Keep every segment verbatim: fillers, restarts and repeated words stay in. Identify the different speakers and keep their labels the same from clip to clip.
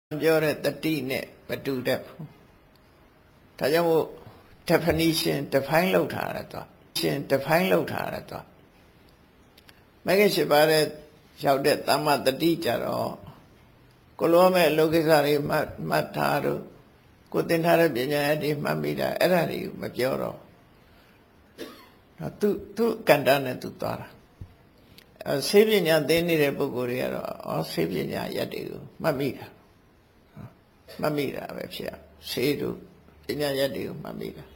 Speaker 1: ပြောတဲ့တတိနဲ့မတူတတ်ဘူးဒါကြောင့်မို့ definition define လုပ်ထားတယ်တော့ရှင် define လုပ်ထားတယ်တော့မဂ္ဂင်၈ပါးတဲ့ရောက်တဲ့သမ္မာတတိကြတော့ကိုလိုမဲ့လောကိစ္စတွေမှတ်မှတ်ထားတော့ကိုသင်ထားတဲ့ပညာရည်တွေမှတ်မိတာအဲ့ဒါတွေကိုမပြောတော့သူသူကန္တာနဲ့သူသွားတာအဲဆေးပညာသင်နေတဲ့ပုဂ္ဂိုလ်တွေကတော့ဩဆေးပညာရက်တွေကိုမှတ်မိတာမှတ်မိတာပဲဖြစ်ဆေးတို့ပညာရက်တွေကိုမှတ်မိတာ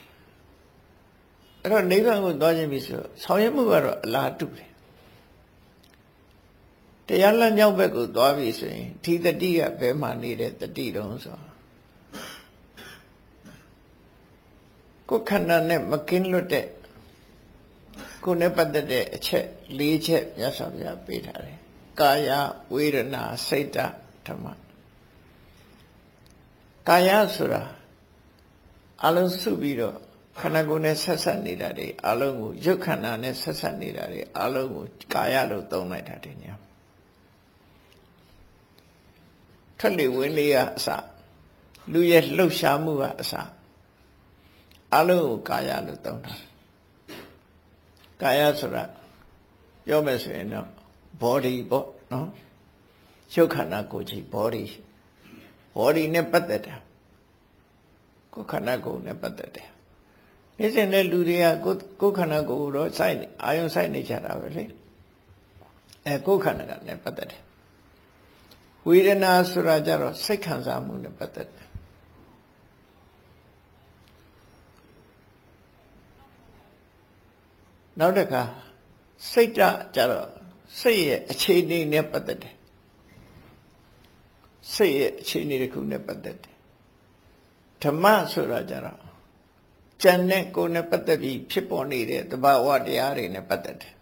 Speaker 1: အဲ့တော့နိဗ္ဗာန်ကိုသွားခြင်းပြီဆိုဆောင်ရွက်မှုကတော့အလားတူတယ်တရားလမ်းကြောင်းဘက်ကိုသွားပြီဆိုရင်ဒီတတိကဘယ်မှာနေတဲ့တတိတုံးဆိုကိုယ်ခန္ဓာနဲ့မကင်းလွတ်တဲ့ကိုယ်နဲ့ပတ်သက်တဲ့အချက်၄ချက်မြတ်စွာဘုရားပေးထားတယ်ကာယဝေဒနာစိတ်ဓမ္မကာယဆိုတာအလုံးစုပြီးတော့ခန္ဓာကိုယ်နဲ့ဆက်ဆက်နေတာတွေအလုံးကိုရုပ်ခန္ဓာနဲ့ဆက်ဆက်နေတာတွေအလုံးကိုကာယလို့သုံးလိုက်တာတင်ညာထွက်လေဝင်လေကအစလူရဲ့လှုပ်ရှားမှုကအစအလုံးကိုကာယလို့သုံးတာကာယဆိုတာပြောမယ်ဆိုရင်တော့ body ပေါ့နော်ရုပ်ခန္ဓာကိုယ်ကြီး body body နဲ့ပတ်သက်တာကိုယ်ခန္ဓာကိုယ်နဲ့ပတ်သက်တယ်နေ့စဉ်နဲ့လူတွေကကိုယ်ကိုယ်ခန္ဓာကိုယ်တော့စိုက်အာယုံစိုက်နေကြတာပဲလေအဲကိုယ်ခန္ဓာကနဲ့ပတ်သက်တယ်ဝေဒနာဆိုတာကြတော့စိတ်ခံစားမှုနဲ့ပတ်သက်တယ်နောက်တစ်ခါစိတ်ဓာတ်ကြတော့စိတ်ရဲ့အခြေအနေနဲ့ပတ်သက်တယ်စိတ်ရဲ့အခြေအနေတစ်ခုနဲ့ပတ်သက်တယ်ဓမ္မဆိုတာကြတော့ဉာဏ်နဲ့ကိုယ်နဲ့ပတ်သက်ပြီးဖြစ်ပေါ်နေတဲ့သဘာဝတရားတွေနဲ့ပတ်သက်တယ်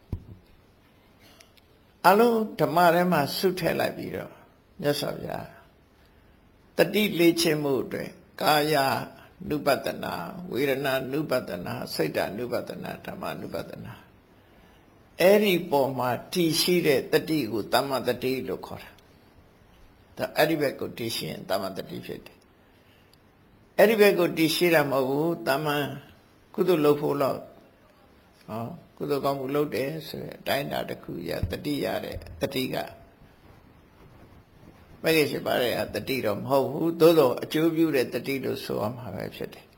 Speaker 1: အလုံးဓမ္မထဲမှာစုထည့်လိုက်ပြီးတော့မြတ်စွာဘုရားတတိလေးခြင်းမှုအတွက်ကာယ နုပတနာဝေဒနာနုပတနာစိတ်ဓာနုပတနာဓမ္မနုပတနာအဲ့ဒီပေါ်မှာတည်ရှိတဲ့တတိကိုသမ္မာတတိလို့ခေါ်တာဒါအဲ့ဒီဘက်ကိုတည်ရှိရင်သမ္မာတတိဖြစ်တယ်အဲ့ဒီဘက်ကိုတည်ရှိတာမဟုတ်ဘူးသမ္မာကုသိုလ်လုပ်ဖို့တော့ဟောကုသိုလ်ကောင်းမှုလုပ်တယ်ဆိုတဲ့အတိုင်းအတာတစ်ခုရတတိရတဲ့တတိကမဂ္ဂင်၈ပါးရဲ့တတိတော့မဟုတ်ဘူးသို့တော့အကျိုးပြုတဲ့တတိလို့ဆိုရမှာပဲဖြစ်တယ်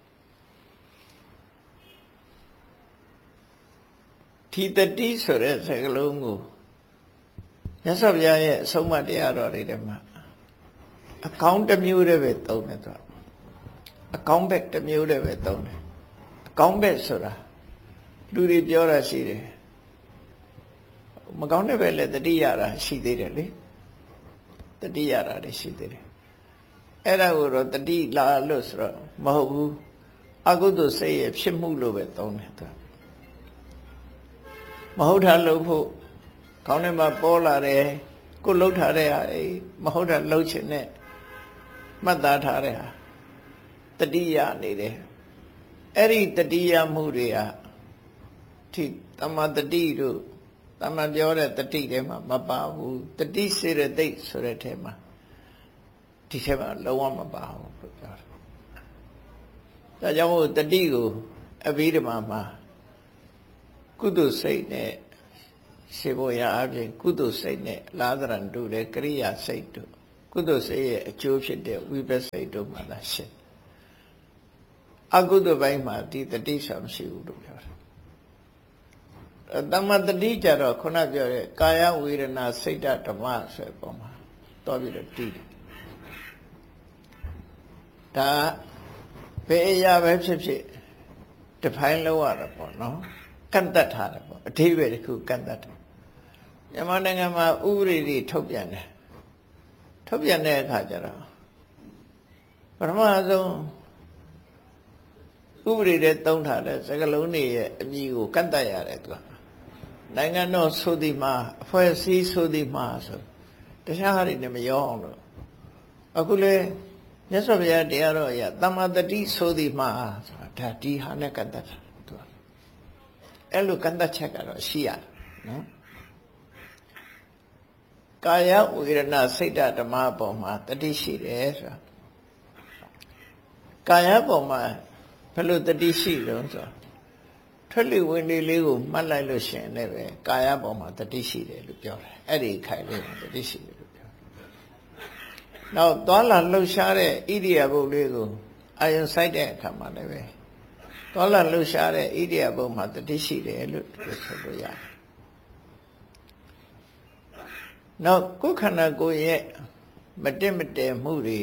Speaker 1: ဒီတတိဆိုတဲ့စကားလုံးကိုမြတ်စွာဘုရားရဲ့အဆုံးအမတရားတော်တွေထဲမှာအကောင်းတစ်မျိုးတည်းပဲသုံးတယ်သူအကောင်းဘက်တစ်မျိုးတည်းပဲသုံးတယ်အကောင်းဘက်ဆိုတာလူတွေပြောတာရှိတယ်မကောင်းတဲ့ဘက်လည်းတတိရတာရှိသေးတယ်လေတတိရတာလည်းရှိသေးတယ်အဲ့ဒါကိုတော့တတိလာလို့ဆိုတော့မဟုတ်ဘူးအကုသိုလ်စိတ်ရဲ့ဖြစ်မှုလို့ပဲသုံးတယ်သူမဟုတ်တာလုပ်ဖို့ခေါင်းထဲမှာပေါ်လာတယ်ကိုလှုပ်ထားတဲ့ဟာမဟုတ်တာလှုပ်ချင်တဲ့မှတ်သားထားတဲ့ဟာတတိယနေတယ်အဲ့ဒီတတိယမှုတွေဟာဒီသမ္မာတတိတို့သမ္မာပြောတဲ့တတိထဲမှာမပါဘူးတတိစေရသိက်ဆိုတဲ့ထဲမှာဒီထဲမှာလုံးဝမပါဘူးလို့ပြောတာဒါကြောင့်မို့တတိကိုအဘိဓမ္မာမှာကုသိုလ်စိတ်နဲ့ရှေဖို့ရအပြင်ကုသိုလ်စိတ်နဲ့လာသရံတို့တဲ့ကရိယာစိတ်တို့ကုသိုလ်စိတ်ရဲ့အကျိုးဖြစ်တဲ့ဝိပဿနာစိတ်တို့မှာသာရှင်းအကုသိုလ်ပိုင်းမှာဒီတတိဆိုမရှိဘူးလို့ပြောတာသမ္မာတတိကြတော့ခုနပြောတဲ့ကာယဝေဒနာစိတ်ဓမ္မဆိုတဲ့ပုံမှာတော့ပြီးတော့တည်တယ်ဒါဘယ်အရာပဲဖြစ်ဖြစ်တပိုင်းလောက်ရတာပေါ့နော်ကန့်တတ်ထားတယ်ပေါ့အဓိပ္ပာယ်တစ်ခုကန့်တတ်တယ်မြန်မာနိုင်ငံမှာဥပဒေတွေထုတ်ပြန်တယ်ထုတ်ပြန်တဲ့အခါကျတော့ပထမဆုံးဥပဒေတွေသုံးထားတဲ့စကားလုံးတွေရဲ့အမည်ကိုကန့်တတ်ရတယ်သူကနိုင်ငံတော်ဆိုသည်မှာအဖွဲ့အစည်းဆိုသည်မှာဆိုတရားဟာတွေနဲ့မရောအောင်လို့အခုလေမြတ်စွာဘုရားတရားတော်အရသမ္မာတတိဆိုသည်မှာဆိုတာဒါဒီဟာနဲ့ကန့်တတ်တာသူကအဲ့လိုကန့်တတ်ချက်ကတော့ရှိရတယ်နော်ကာယဝေဒနာစိတ်ဓမ္မအပေါ်မှာတတိရှိတယ်ဆိုတာကာယပေါ်မှာဘယ်လိုတတိရှိလို့ဆိုထွက်လေဝင်လေလေးကိုမှတ်လိုက်လို့ရှိရင်လည်းပဲကာယပေါ်မှာတတိရှိတယ်လို့ပြောတယ်အဲ့ဒီခိုင်လေးမှာတတိရှိတယ်လို့ပြောတယ်နောက်သွားလာလှုပ်ရှားတဲ့ဣရိယာပုလေးကိုအာယုံစိုက်တဲ့အခါမှာလည်းပဲသွားလာလှုပ်ရှားတဲ့ဣရိယာပုမှာတတိရှိတယ်လို့ဆိုလို့ရတယ်နောက်ကိုယ်ခန္ဓာကိုယ်ရဲ့မတက်မတဲမှုတွေ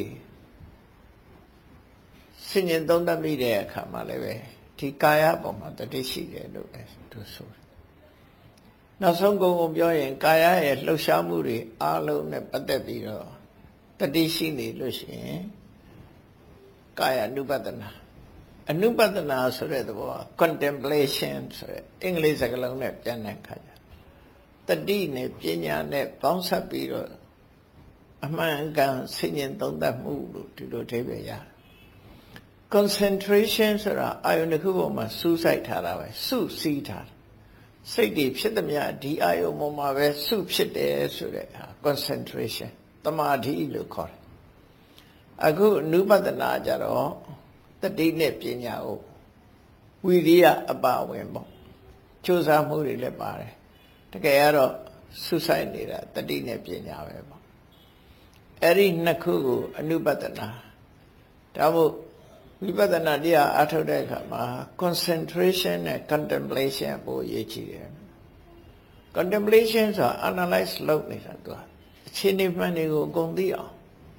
Speaker 1: ဆင်ញင်သုံးသပ်မိတဲ့အခါမှာလည်းပဲဒီကာယပေါ်မှာတတိရှိတယ်လို့ပဲသူဆိုတယ်နောက်ဆုံးကုန်ကိုပြောရင်ကာယရဲ့လှုပ်ရှားမှုတွေအားလုံးနဲ့ပတ်သက်ပြီးတော့တတိရှိနေလို့ရှိရင်ကာယ ानु ပတနာအနုပတနာဆိုတဲ့သဘောက contemplation ဆိုတဲ့အင်္ဂလိပ်စကားလုံးနဲ့ပြန်တဲ့အခါကျတတိနဲ့ပညာနဲ့ပေါင်းစပ်ပြီးတော့အမှန်ကန်ဆင်ញင်သုံးသပ်မှုလို့ဒီလိုအဓိပ္ပာယ်ရတယ် concentration ဆိုတာအာယုန်တစ်ခုပေါ်မှာစူးစိုက်ထားတာပဲစုစည်းထားတာစိတ်တွေဖြစ်သမျှဒီအာယုန်ပေါ်မှာပဲစုဖြစ်တယ်ဆိုတဲ့ concentration တမာဓိလို့ခေါ်တယ်အခုအနုပဒနာကြတော့တတိနဲ့ပညာကိုဝိရိယအပါဝင်ပေါ့ကြိုးစားမှုတွေလည်းပါတယ်တကယ်ကတော့စုဆိုင်နေတာတတိနဲ့ပညာပဲပေါ့အဲ့ဒီနှစ်ခုကိုအနုပဒနာဒါမို့ဝိပဿနာတရားအထုတ်တဲ့အခါမှာ concentration နဲ့ contemplation ပိုအရေးကြီးတယ် contemplation ဆိုတာ analyze လုပ်နေတာသူအခြေအနေမှန်တွေကိုအကုန်သိအောင်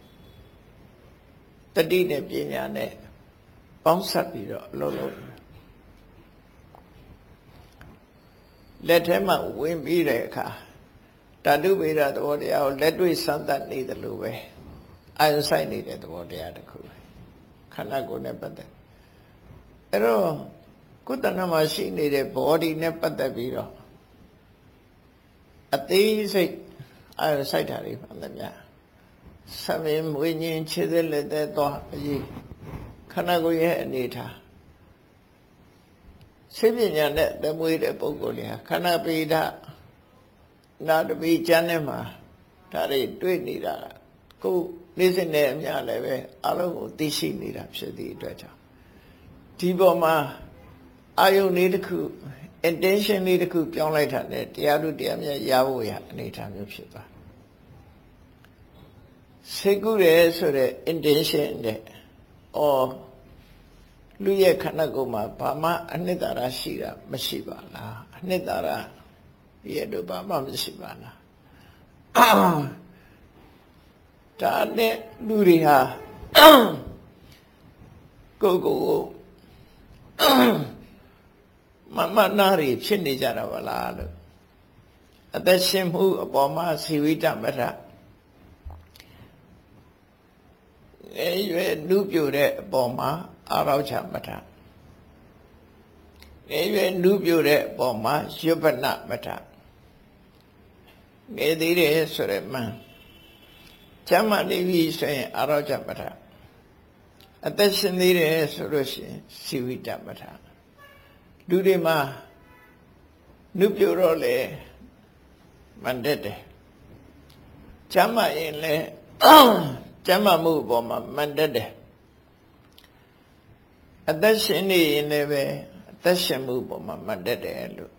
Speaker 1: တတိနဲ့ပညာနဲ့ပေါင်းစပ်ပြီးတော့အလုပ်လုပ်လက်ထဲမှာဝင်ပြီးတဲ့အခါဓာတုဗေဒသဘောတရားကိုလက်တွေ့စမ်းသပ်နေတယ်လို့ပဲအာရုံစိုက်နေတဲ့သဘောတရားတစ်ခုပဲခန္ဓာကိုယ်နဲ့ပတ်သက်အဲ့တော့ကိုယ်တဏ္ဍမှာရှိနေတဲ့ body နဲ့ပတ်သက်ပြီးတော့အသေးစိတ်အာရုံစိုက်တာတွေမှန်တယ်များဆံမင်းမွေးညင်းခြေသက်လက်သက်သွားအရေးခန္ဓာကိုယ်ရဲ့အနေထားစိတ်ပညာနဲ့တမွေးတဲ့ပုဂ္ဂိုလ်တွေဟာခန္ဓာပိဋကနာတပိကျမ်းထဲမှာဒါတွေတွေ့နေတာကိုနေ့စဉ်နဲ့အများလည်းပဲအလုံးကိုသိရှိနေတာဖြစ်သည့်အတွက်ကြောင့်ဒီပေါ်မှာအာယုန်လေးတစ်ခု intention လေးတစ်ခုပြောင်းလိုက်တာနဲ့တရားတို့တရားမြတ်ရဖို့ရအနေထားမျိုးဖြစ်သွားစိတ်ကူးရဲဆိုတဲ့ intention နဲ့အော်လူရဲ့ခန္ဓာကိုယ်မှာဘာမှအနှစ်သာရရှိတာမရှိပါလားအနှစ်သာရရဲ့တို့ဘာမှမရှိပါလားဒါနဲ့လူတွေဟာကိုယ်ကိုယ်မမနာရီဖြစ်နေကြတာပါလားလို့အသက်ရှင်မှုအပေါ်မှာဇီဝိတမထအဲရွယ်နုပြိုတဲ့အပေါ်မှာအာရောချမထအဲရွယ်နုပြိုတဲ့အပေါ်မှာရွပနမထငယ်သေးတယ်ဆိုရမှန်ကျမ်းမာနေပြီဆိုရင်အာရောချမထအသက်ရှင်သေးတယ်ဆိုလို့ရှိရင်ဇီဝိတမထလူတွေမှာနုပြိုတော့လေမန်တက်တယ်ကျမ်းမာရင်လေကျမ်းမာမှုအပေါ်မှာမန်တက်တယ်အသက်ရှင်နေရင်လည်းပဲအသက်ရှင်မှုအပေါ်မှာမန်တက်တယ်လို့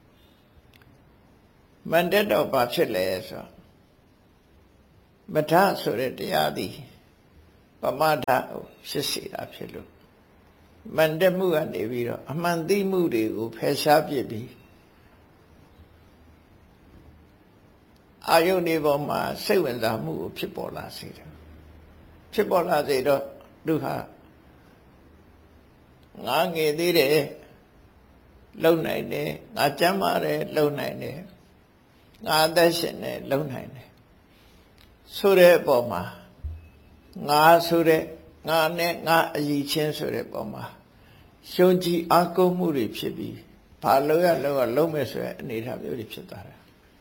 Speaker 1: မန်တက်တော့ဘာဖြစ်လဲဆိုမထဆိုတဲ့တရားသည်ပမထကိုဖြစ်စေတာဖြစ်လို့မန်တက်မှုကနေပြီးတော့အမှန်သိမှုတွေကိုဖယ်ရှားပြစ်ပြီးအာယုန်ဒီပေါ်မှာစိတ်ဝင်စားမှုကိုဖြစ်ပေါ်လာစေတယ်ဖြစ်ပေါ်လာစေတော့သူဟာငါငယ်သေးတယ်လုံနိုင်တယ်ငါကျမ်းမာတယ်လုံနိုင်တယ်ငါအသက်ရှင်တယ်လုံနိုင်တယ်ဆိုတဲ့အပေါ်မှာငါဆိုတဲ့ငါနဲ့ငါအည်ချင်းဆိုတဲ့ပုံမှာရှုံကြည်အားကိုးမှုတွေဖြစ်ပြီးဘာလို့ရလို့ရလုံးမဲ့ဆိုတဲ့အနေအထားမျိုးတွေဖြစ်သွားတယ်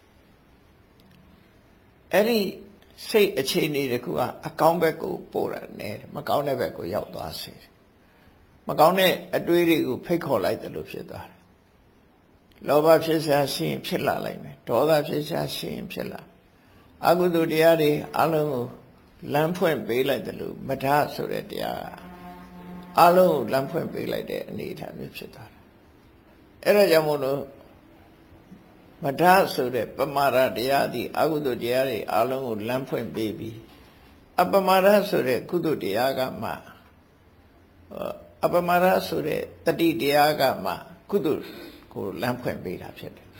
Speaker 1: အဲ့ဒီစိတ်အခြေအနေတခုကအကောင်းဘက်ကိုပို့တယ်နဲ့မကောင်းတဲ့ဘက်ကိုရောက်သွားစေတယ်မကောင်းတဲ့အတွေးတွေကိုဖိတ်ခေါ်လိုက်တယ်လို့ဖြစ်သွားတယ်လောဘဖြစ်ရှာရှိရင်ဖြစ်လာလိုက်မယ်ဒေါသဖြစ်ရှာရှိရင်ဖြစ်လာအကုသိုလ်တရားတွေအလုံးကိုလမ်းဖွင့်ပေးလိုက်တယ်လို့မထဆိုတဲ့တရားအလုံးကိုလမ်းဖွင့်ပေးလိုက်တဲ့အနေအထားမျိုးဖြစ်သွားတယ်အဲ့ဒါကြောင့်မို့လို့မထဆိုတဲ့ပမာဒတရားသည်အကုသိုလ်တရားတွေအလုံးကိုလမ်းဖွင့်ပေးပြီးအပမာဒဆိုတဲ့ကုသိုလ်တရားကမှအပမာဒဆိုတဲ့တတိတရားကမှကုသိုလ်ကိုလမ်းဖွင့်ပေးတာဖြစ်တယ်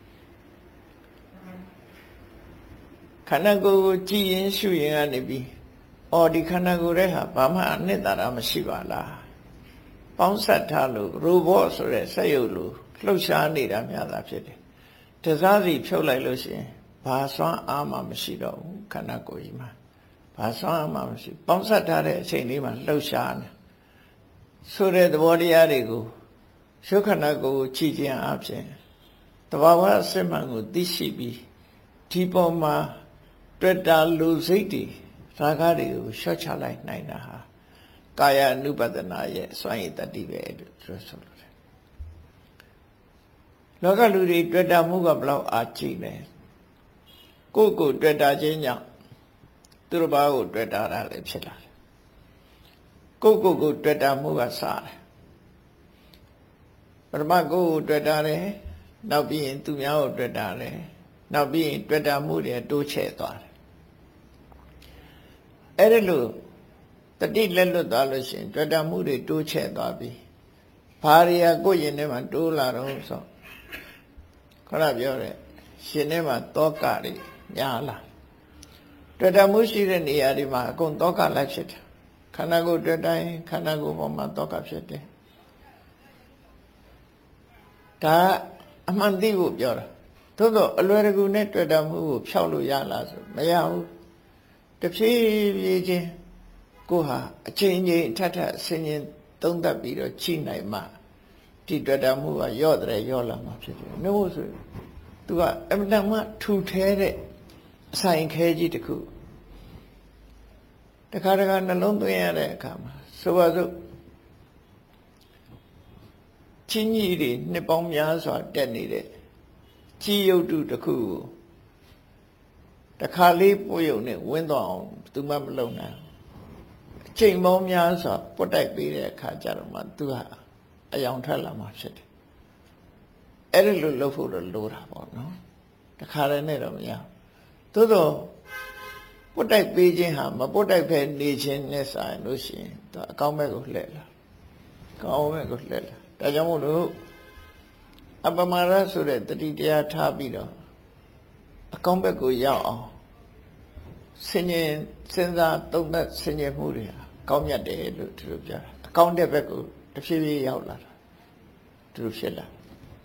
Speaker 1: ခန္ဓာကိုယ်ကိုကြည်ရင်ရှုရင်ကနေပြီးအော်ဒီခန္ဓာကိုယ်ရဲ့ဟာဘာမှအနှစ်သာရမရှိပါလားပေါင်းဆက်ထားလို့ရိုဘော့ဆိုတဲ့စက်ရုပ်လိုလှုပ်ရှားနေတာများတာဖြစ်တယ်တစားစီဖြုတ်လိုက်လို့ရှိရင်ဘာစွမ်းအားမှမရှိတော့ဘူးခန္ဓာကိုယ်ကြီးမှာဘာစွမ်းအားမှမရှိပေါင်းဆက်ထားတဲ့အချိန်လေးမှာလှုပ်ရှားနေဆိုတဲ့သဘောတရားတွေကိုရုပ်ခန္ဓာကိုယ်ကိုကြည်ခြင်းအပြင်တဘာဝအစစ်မှန်ကိုသိရှိပြီးဒီပေါ်မှာတွေ့တာလူစိတ်တွေရာဂတွေကိုရှော့ချလိုက်နိုင်တာဟာကာယ ानु ပဒနာရဲ့စွမ်းရည်တတိပဲလို့ပြောဆိုလို့တယ်လောကလူတွေတွေ့တာမှုကဘလောက်အားကြီးလဲကိုယ့်ကိုယ်တွေ့တာခြင်းကြောင့်သူတစ်ပါးကိုတွေ့တာလည်းဖြစ်လာတယ်ကိုယ့်ကိုယ်ကိုတွေ့တာမှုကစားတယ်ပထမကိုယ်ကိုတွေ့တာတယ်နောက်ပြီးရင်သူများကိုတွေ့တာတယ်နောက်ပြီးရင်တွေ့တာမှုတွေတိုးချဲ့သွားတယ်အဲ့ဒီလိုတတိလက်လွတ်သွားလို့ရှိရင်တွေ့တာမှုတွေတိုးချဲ့သွားပြီဘာရီယာကိုယ်ရင်ထဲမှာတိုးလာတော့ဆိုခေါင်းပြောတဲ့ရှင်ထဲမှာတောကတွေညားလာတွေ့တာမှုရှိတဲ့နေရာတွေမှာအကုန်တောကလိုက်ဖြစ်တယ်ခန္ဓာကိုယ်တွေ့တိုင်းခန္ဓာကိုယ်ပေါ်မှာတောကဖြစ်တယ်ဒါအမှန်သိဖို့ပြောတာသို့တော့အလွယ်တကူနဲ့တွေ့တာမှုကိုဖျောက်လို့ရလားဆိုမရဘူးတဖြည်းဖြည်းချင်းကိုဟာအချိန်ချင်းထပ်ထပ်ဆင်ញင်သုံးသပ်ပြီးတော့ချိနိုင်မှဒီတွေ့တာမှုကရော့တယ်ရော့လာမှာဖြစ်တယ်နှုတ်ဆိုသူကအမှန်တမ်းထူထဲတဲ့အဆိုင်ခဲကြီးတစ်ခုတခါတခါနှလုံးသွင်းရတဲ့အခါမှာဆိုပါစို့ချင်းကြီးတွေနှစ်ပေါင်းများစွာတက်နေတဲ့ကြီးရုပ်တုတစ်ခုကိုတခါလေးပို့ရုံနဲ့ဝင်းသွားအောင်သူမှမလုံနိုင်အချိန်ပေါင်းများစွာပုတ်တိုက်ပေးတဲ့အခါကျတော့မှသူဟာအယောင်ထွက်လာမှဖြစ်တယ်အဲ့ဒီလိုလုပ်ဖို့တော့လိုတာပေါ့နော်တခါတည်းနဲ့တော့မရသို့တော့ပုတ်တိုက်ပေးခြင်းဟာမပုတ်တိုက်ဖဲနေခြင်းနဲ့ဆိုင်လို့ရှိရင်သူအကောင်းဘက်ကိုလှည့်လာကောင်းဘက်ကိုလှည့်လာဒါကြောင့်မို့လို့အပမာရဆိုတဲ့တတိတရားထားပြီးတော့အကောင်းဘက်ကိုရောက်အောင်ဆင်ញင်စဉ်းစားသုံးသပ်ဆင်ញင်မှုတွေဟာကောင်းမြတ်တယ်လို့သူတို့ပြောတာအကောင်းတဲ့ဘက်ကိုတဖြည်းဖြည်းရောက်လာတာသူတို့ဖြစ်လာ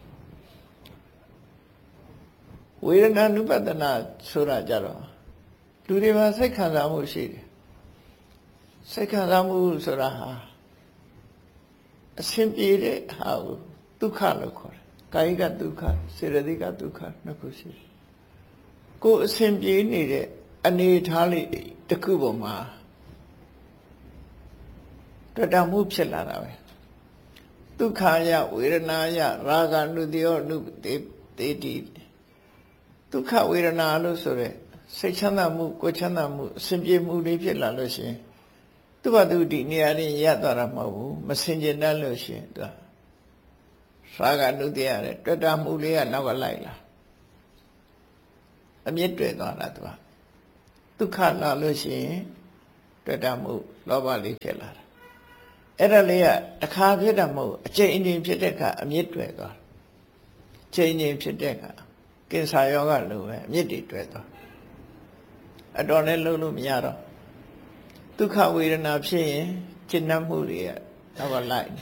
Speaker 1: ဝေဒနာနုပဒနာဆိုတာကြတော့လူတွေမှာစိတ်ခံစားမှုရှိတယ်စိတ်ခံစားမှုဆိုတာဟာအဆင်ပြေတဲ့ဟာကိုဒုက္ခလို့ခေါ်တယ်ကာယကဒုက္ခစေတသိကဒုက္ခနှစ်ခုရှိတယ်ကိုယ်အဆင်ပြေနေတဲ့အနေထားလေးတစ်ခုပေါ်မှာတွေ့တာမှုဖြစ်လာတာပဲဒုက္ခယဝေဒနာယရာဂနုတ္တိယောနုတေတိဒုက္ခဝေဒနာလို့ဆိုရဲစိတ်ချမ်းသာမှုကိုယ်ချမ်းသာမှုအဆင်ပြေမှုတွေဖြစ်လာလို့ရှိရင်သူ့ဘာသူဒီနေရာရင်ရသွားတာမဟုတ်ဘူးမစင်ကြင်တတ်လို့ရှိရင်သူရာဂနုတ္တိယတဲ့တွေ့တာမှုလေးကနောက်ကလိုက်လာအမြင့်တွေ့သွားတာသူကဒုက္ခလာလို့ရှိရင်တွေ့တာမှုလောဘလေးဖြစ်လာတာအဲ့ဒါလေးကတစ်ခါဖြစ်တာမဟုတ်အချိန်အချိန်ဖြစ်တဲ့အခါအမြင့်တွေ့သွားအချိန်အချိန်ဖြစ်တဲ့အခါကင်ဆာယောဂလိုပဲအမြင့်တွေတွေ့သွားအတော်နဲ့လုံးလို့မရတော့ဒုက္ခဝေဒနာဖြစ်ရင်ကျဉ်းနှံ့မှုတွေကနောက်ကလိုက်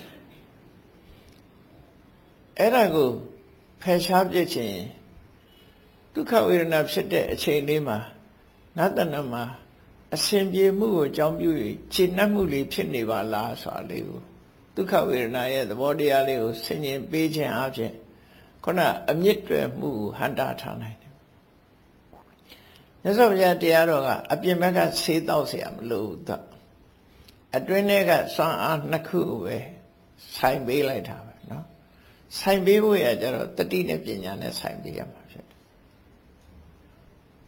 Speaker 1: အဲ့ဒါကိုဖယ်ရှားပြစ်ခြင်းဒုက္ခဝေဒနာဖြစ်တဲ့အချိန်လေးမှာနတ်တဏမှာအစဉ်ပြေမှုကိုအကြောင်းပြု၍ကျဉ်းနှံ့မှုလေးဖြစ်နေပါလားဆိုတာလေးကိုဒုက္ခဝေဒနာရဲ့သဘောတရားလေးကိုဆင်ခြင်ပေးခြင်းအပြင်ခုနအမြင့်တွယ်မှုကိုဟန်တာထားနိုင်တယ်မြတ်စွာဘုရားတရားတော်ကအပြင်ဘက်ကဆေးတောက်เสียမလို့တော့အတွင်းထဲကစွမ်းအားနှစ်ခုပဲဆိုင်ပေးလိုက်တာပဲเนาะဆိုင်ပေးဖို့ရကြတော့တတိနဲ့ပညာနဲ့ဆိုင်ပေးရမှာဖြစ်တယ်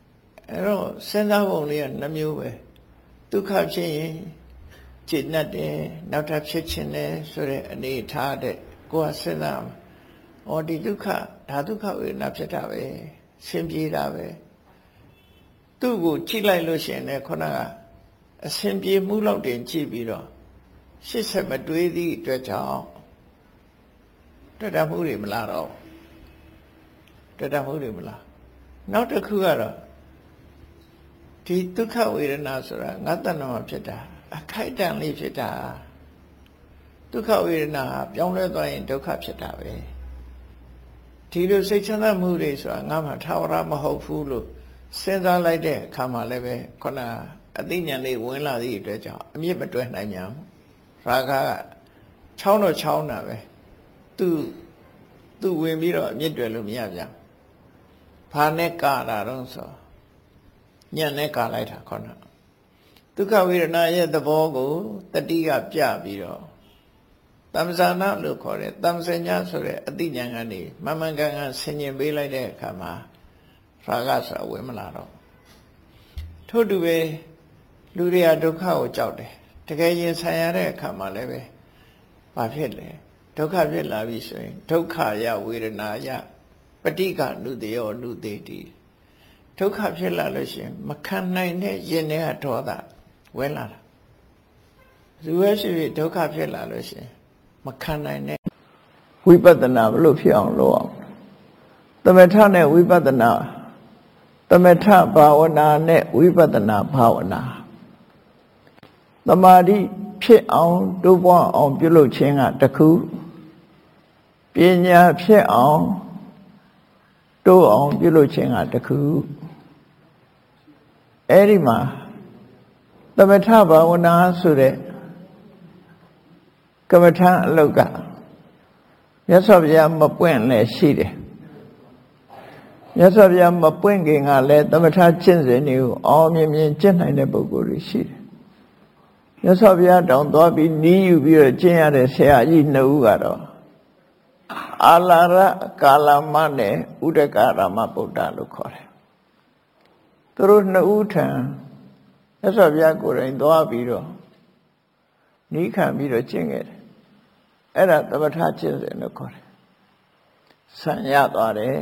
Speaker 1: အဲ့တော့စဉ်းစားပုံလေးကနှမျိုးပဲဒုက္ခဖြစ်ရင်จิตနဲ့တယ်နောက်ထပ်ဖြစ်ခြင်းနဲ့ဆိုတဲ့အနေထားတဲ့ကိုယ်ကစဉ်းစားမှာဩဒီဒုက္ခဒါဒုက္ခဝေဒနာဖြစ်တာပဲဆင်းပြေးတာပဲသူ့ကိုကြည့်လိုက်လို့ရှိရင်လည်းခုနကအဆင်ပြေမှုလောက်တင်ကြည့်ပြီးတော့ရှစ်ဆက်မတွေးသည့်အတွက်ကြောင့်တွေ့တာမှုတွေမလားတော့တွေ့တာမှုတွေမလားနောက်တစ်ခုကတော့ဒီဒုက္ခဝေဒနာဆိုတာငါတဏ္ဍာမှာဖြစ်တာအခိုက်အတန့်လေးဖြစ်တာဒုက္ခဝေဒနာပြောင်းလဲသွားရင်ဒုက္ခဖြစ်တာပဲဒီလိုစိတ်ချမ်းသာမှုတွေဆိုတာငါမှထာဝရမဟုတ်ဘူးလို့စဉ်းစားလိုက်တဲ့အခါမှာလည်းပဲခုနအသိဉာဏ်လေးဝင်လာသည့်အတွက်ကြောင့်အမြင့်မတွဲနိုင်ညာရာဂကချောင်းတော့ချောင်းတာပဲသူသူဝင်ပြီးတော့အမြင့်တွဲလို့မရပြန်ဘာနဲ့ကာတာတော့ဆိုညံ့နဲ့ကာလိုက်တာခုနဒုက္ခဝေဒနာရဲ့သဘောကိုတတိကပြပြီးတော့တမ္ပဇာနာလို့ခေါ်တဲ့တမ္ပစညာဆိုတဲ့အသိဉာဏ်ကနေမမှန်ကန်ကန်ဆင်ញင်ပေးလိုက်တဲ့အခါမှာရာဂဆိုတာဝင်မလာတော့ထို့တူပဲလူတွေကဒုက္ခကိုကြောက်တယ်တကယ်ရင်ဆိုင်ရတဲ့အခါမှာလည်းပဲဘာဖြစ်လဲဒုက္ခဖြစ်လာပြီဆိုရင်ဒုက္ခယဝေဒနာယပဋိက္ခနုတယောနုတေတိဒုက္ခဖြစ်လာလို့ရှိရင်မခံနိုင်တဲ့ရင်ထဲကဒေါသဝင်လာတာသူပဲရှိပြီဒုက္ခဖြစ်လာလို့ရှိရင်မခံနိုင်တဲ့ဝိပဿနာဘလို့ဖြစ်အောင်လုပ်အောင်သမထနဲ့ဝိပဿနာသမထဘာဝနာနဲ့ဝိပဿနာဘာဝနာသမာဓိဖြစ်အောင်တိုးပွားအောင်ပြုလုပ်ခြင်းကတစ်ခုပညာဖြစ်အောင်တိုးအောင်ပြုလုပ်ခြင်းကတစ်ခုအဲ့ဒီမှာသမထဘာဝနာဆိုတဲ့ကမ္မထအလုတ်ကမြတ်စွာဘုရားမပွင့်လည်းရှိတယ်မြတ်စွာဘုရားမပွင့်ခင်ကလည်းသမထကျင့်စဉ်တွေကိုအောင်မြင်မြင်ကျင့်နိုင်တဲ့ပုဂ္ဂိုလ်တွေရှိတယ်မြတ်စွာဘုရားတောင်သွားပြီးနီးယူပြီးတော့ကျင့်ရတဲ့ဆရာကြီးနှစ်ဦးကတော့အာလာရကာလမနဲ့ဥဒကရမဗုဒ္ဓလို့ခေါ်တယ်သူတို့နှစ်ဦးထံမြတ်စွာဘုရားကိုယ်တိုင်သွားပြီးတော့နီးခံပြီးတော့ကျင့်ခဲ့တယ်အဲ့ဒါသမထကျင့်စဉ်လို့ခေါ်တယ်ဆံရသွားတယ်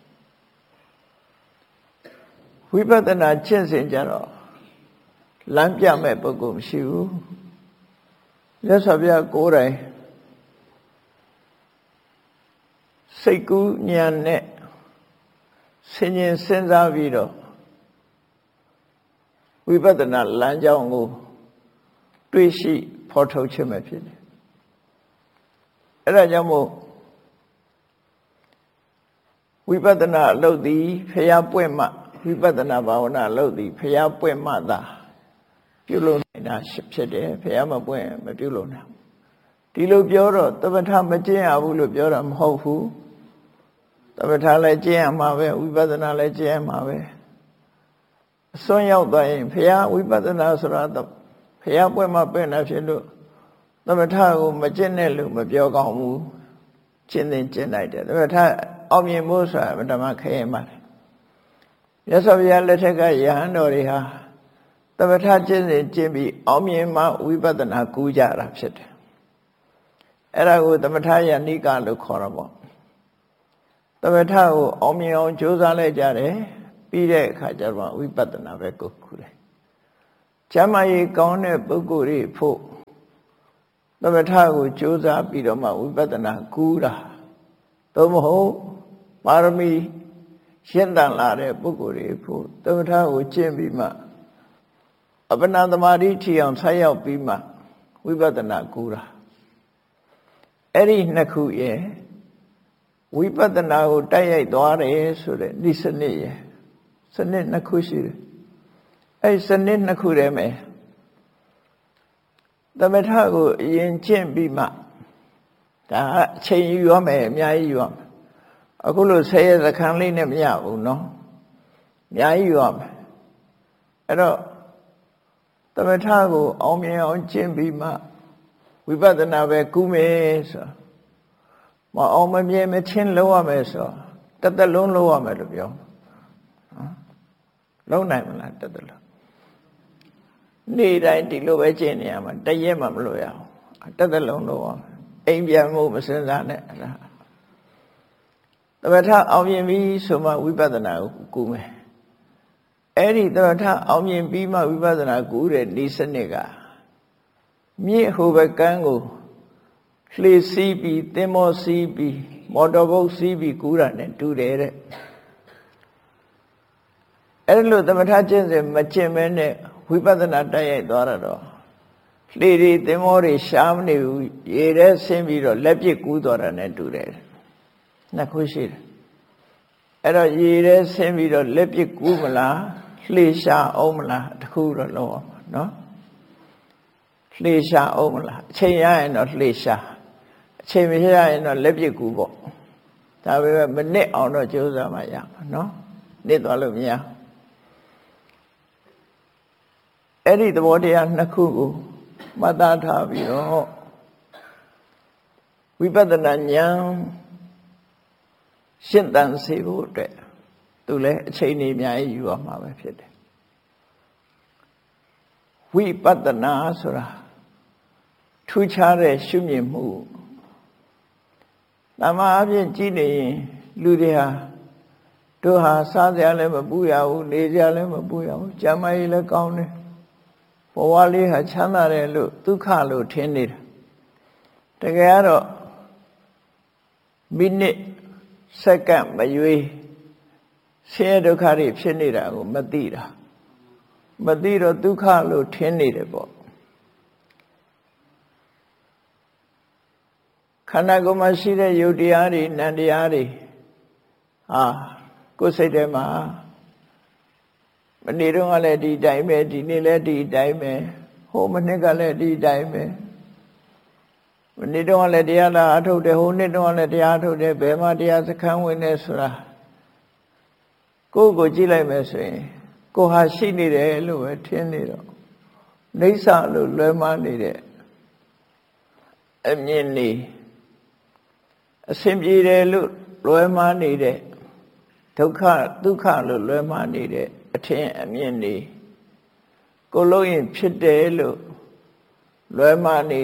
Speaker 1: ဝိပဿနာကျင့်စဉ်ကြတော့လမ်းပြမဲ့ပုဂ္ဂိုလ်မရှိဘူးမြတ်စွာဘုရားကိုယ်တိုင်စိတ်ကူးဉာဏ်နဲ့ဆင်ញင်စဉ်းစားပြီးတော့ဝိပဿနာလမ်းကြောင်းကိုတွေ့ရှိဖော်ထုတ်ခြင်းပဲဖြစ်တယ်အဲ့ဒါကြောင့်မို့ဝိပဿနာအလုပ်သည်ဖျားပွင့်မှဝိပဿနာဘာဝနာအလုပ်သည်ဖျားပွင့်မှသာပြုလုပ်နိုင်တာဖြစ်တယ်ဖျားမပွင့်မပြုလုပ်နိုင်ဒီလိုပြောတော့သမထမကျင့်ရဘူးလို့ပြောတာမဟုတ်ဘူးသမထလည်းကျင့်ရမှာပဲဝိပဿနာလည်းကျင့်ရမှာပဲအစွန်းရောက်သွားရင်ဖျားဝိပဿနာဆိုတာဖျားပွင့်မှပွင့်တာဖြစ်လို့သမထကိုမကျင့်နဲ့လို့မပြောကောင်းဘူးကျင့်သိကျင့်လိုက်တယ်သမထအောင်မြင်ဖို့ဆိုတာဓမ္မခဲရင်ပါတယ်မြတ်စွာဘုရားလက်ထက်ကယဟန်တော်တွေဟာသမထကျင့်စဉ်ကျင့်ပြီးအောင်မြင်မှဝိပဿနာကူးကြတာဖြစ်တယ်အဲ့ဒါကိုသမထယဏိကလို့ခေါ်တာပေါ့သမထကိုအောင်မြင်အောင်ကြိုးစားလိုက်ကြတယ်ပြီးတဲ့အခါကျတော့ဝိပဿနာပဲကိုကူတယ်ကျမ်းမာရေးကောင်းတဲ့ပုဂ္ဂိုလ်တွေဖို့သမထကိုကြိုးစားပြီးတော့မှဝိပဿနာကူးတာသို့မဟုတ်ပါရမီရှင်းတန်လာတဲ့ပုဂ္ဂိုလ်တွေဖို့သမထကိုကျင့်ပြီးမှအပ္ပနာသမာဓိထီအောင်ဆက်ရောက်ပြီးမှဝိပဿနာကူးတာအဲ့ဒီနှစ်ခုရဲ့ဝိပဿနာကိုတိုက်ရိုက်သွားတယ်ဆိုတဲ့ဒီစနစ်ရဲ့စနစ်နှစ်ခုရှိတယ်အဲ့ဒီစနစ်နှစ်ခုတည်းမှာသမထကိုအရင်ကျင့်ပြီးမှဒါအချိန်ယူရမယ်အများကြီးယူရမယ်အခုလို့ဆယ်ရက်စခန်းလေးနဲ့မရဘူးနော်အများကြီးယူရမယ်အဲ့တော့သမထကိုအောင်မြင်အောင်ကျင့်ပြီးမှဝိပဿနာပဲကူးမယ်ဆိုမအောင်မမြင်မချင်းလုံးရမယ်ဆိုတသက်လုံးလုံးရမယ်လို့ပြောလုံးနိုင်မလားတတ်တယ်လို့နေ့တိုင်းဒီလိုပဲကျင့်နေရမှာတရက်မှမလို့ရအောင်တတ်တယ်လုံးလို့အောင်အိမ်ပြန်မှုမစင်စားနဲ့အဲ့ဒါသမထအောင်မြင်ပြီဆိုမှဝိပဿနာကိုကူမယ်အဲ့ဒီသမထအောင်မြင်ပြီးမှဝိပဿနာကူတဲ့ဤစနစ်ကမြစ်ဟိုဘက်ကန်းကိုလှေစီးပြီးသင်္ဘောစီးပြီးမော်တော်ဘုတ်စီးပြီးကူတာနဲ့တူတယ်တဲ့အဲ့လိုသမထကျင့်စဉ်မကျင့်မဲနဲ့ဝိပဿနာတိုက်ရိုက်သွားတော့လှေတွေသင်္ဘောတွေရှားမနေဘူးရေထဲဆင်းပြီးတော့လက်ပစ်ကူးသွားတာနဲ့တူတယ်နှစ်ခုရှိတယ်အဲ့တော့ရေထဲဆင်းပြီးတော့လက်ပစ်ကူးမလားလှေရှားအောင်မလားတခုတော့လုံးအောင်နော်လှေရှားအောင်မလားအချိန်ရရင်တော့လှေရှားအချိန်မရရင်တော့လက်ပစ်ကူးပေါ့ဒါပေမဲ့မနစ်အောင်တော့ကြိုးစားမှရမှာနော်နစ်သွားလို့မရအဲ့ဒီသဘောတရားနှစ်ခုကိုမှတ်သားထားပြီးတော့ဝိပဿနာဉာဏ်ရှင်းတန်စေဖို့အတွက်သူလည်းအချိန်ကြီးအများကြီးယူရမှာပဲဖြစ်တယ်ဝိပဿနာဆိုတာထူးခြားတဲ့ရှုမြင်မှုတမန်အပြင်ကြည့်နေရင်လူတွေဟာတို့ဟာစားစရာလည်းမပူရဘူးနေစရာလည်းမပူရဘူးကျမ်းမာရေးလည်းကောင်းတယ်ဘဝလေးဟာချမ်းသာတယ်လို့ဒုက္ခလို့ထင်နေတာတကယ်ကတော့မိနစ်စက္ကန့်မရွေးဆင်းရဲဒုက္ခတွေဖြစ်နေတာကိုမသိတာမသိတော့ဒုက္ခလို့ထင်နေတယ်ပေါ့ခန္ဓာကိုယ်မှာရှိတဲ့ယုတ်တရားတွေနံတရားတွေဟာကိုယ်စိတ်ထဲမှာမနေ့တော့ကလည်းဒီတိုင်းပဲဒီနေ့လည်းဒီတိုင်းပဲဟိုမနှစ်ကလည်းဒီတိုင်းပဲမနေ့တော့ကလည်းတရားလာအထုတ်တယ်ဟိုနှစ်တော့ကလည်းတရားအထုတ်တယ်ဘယ်မှာတရားစခန်းဝင်နေဆိုတာကိုယ့်ကိုကြည့်လိုက်မယ်ဆိုရင်ကိုယ်ဟာရှိနေတယ်လို့ပဲထင်နေတော့နိစ္စလို့လွဲမှားနေတဲ့အမြင်နေအစဉ်ပြေတယ်လို့လွဲမှားနေတဲ့ဒုက္ခဒုက္ခလို့လွဲမှားနေတဲ့အထင်အမြင်နေကိုလို့ရင်ဖြစ်တယ်လို့လွဲမှားနေ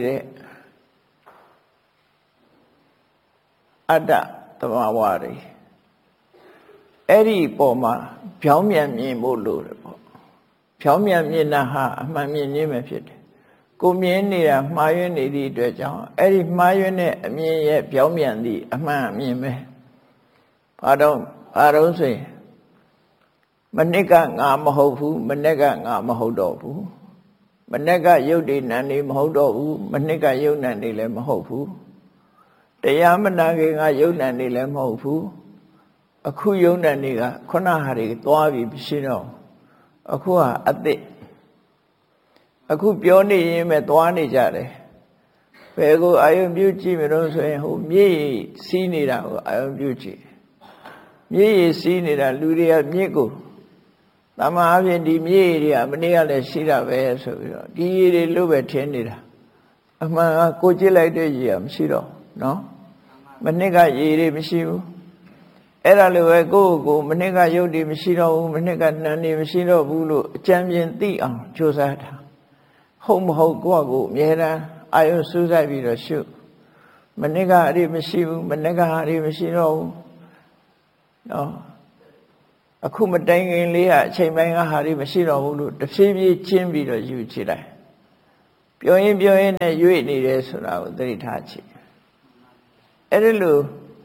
Speaker 1: တဲ့အတ္တသဘာဝတွေအဲ့ဒီပေါ်မှာဖြောင်းမြန်မြင်ဖို့လိုတယ်ပေါ့ဖြောင်းမြန်မြင်တာဟာအမှန်မြင်ခြင်းပဲဖြစ်တယ်ကိုမြင်နေတာမှားယွင်းနေသည့်အတွက်ကြောင့်အဲ့ဒီမှားယွင်းတဲ့အမြင်ရဲ့ဖြောင်းမြန်သည့်အမှန်အမြင်ပဲဘာတော့ဘာတော့ဆိုရင်မနစ်ကငါမဟုတ်ဘူးမနေ့ကငါမဟုတ်တော့ဘူးမနေ့ကယုတ်တိနံနေမဟုတ်တော့ဘူးမနှစ်ကယုတ်နံနေလည်းမဟုတ်ဘူးတရားမနာခင်ကယုတ်နံနေလည်းမဟုတ်ဘူးအခုယုတ်နံနေကခုနဟာတွေသွားပြီးဖြစ်တော့အခုဟာအသစ်အခုပြောနေရင်ပဲသွားနေကြတယ်ဘယ်ကိုအာယုံပြုကြည့်မလို့ဆိုရင်ဟိုမြေစီးနေတာကိုအာယုံပြုကြည့်မြေစီးနေတာလူတွေကမြစ်ကိုတမန်အပြင်ဒီမြေတွေကမနေ့ကလည်းရှိတာပဲဆိုပြီးတော့ဒီရေတွေလို့ပဲထင်နေတာအမှန်ကကိုကြည့်လိုက်တဲ့ရေကမရှိတော့နော်မနေ့ကရေတွေမရှိဘူးအဲ့ဒါလိုပဲကိုယ့်ကိုမနေ့ကရုပ်တွေမရှိတော့ဘူးမနေ့ကနာမ်တွေမရှိတော့ဘူးလို့အကြံဉာဏ်သိအောင်ကြိုးစားတာဟုတ်မဟုတ်ကိုယ့်ကိုအမြဲတမ်းအာယုစူးစိုက်ပြီးတော့ရှုမနေ့ကအဲ့ဒီမရှိဘူးမနေ့ကအဲ့ဒီမရှိတော့ဘူးနော်အခုမတိုင်ခင်လေးကအချိန်ပိုင်းကဟာတွေမရှိတော့ဘူးလို့တဖြည်းဖြည်းချင်းပြီးတော့ယူချလိုက်ပြောရင်ပြောရင်နဲ့ရွေ့နေတယ်ဆိုတာကိုသတိထားချင်အဲ့ဒီလို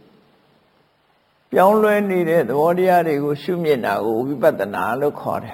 Speaker 1: ပြောင်းလဲနေတဲ့သဘောတရားတွေကိုရှုမြင်တာကိုဝိပဿနာလို့ခေါ်တယ်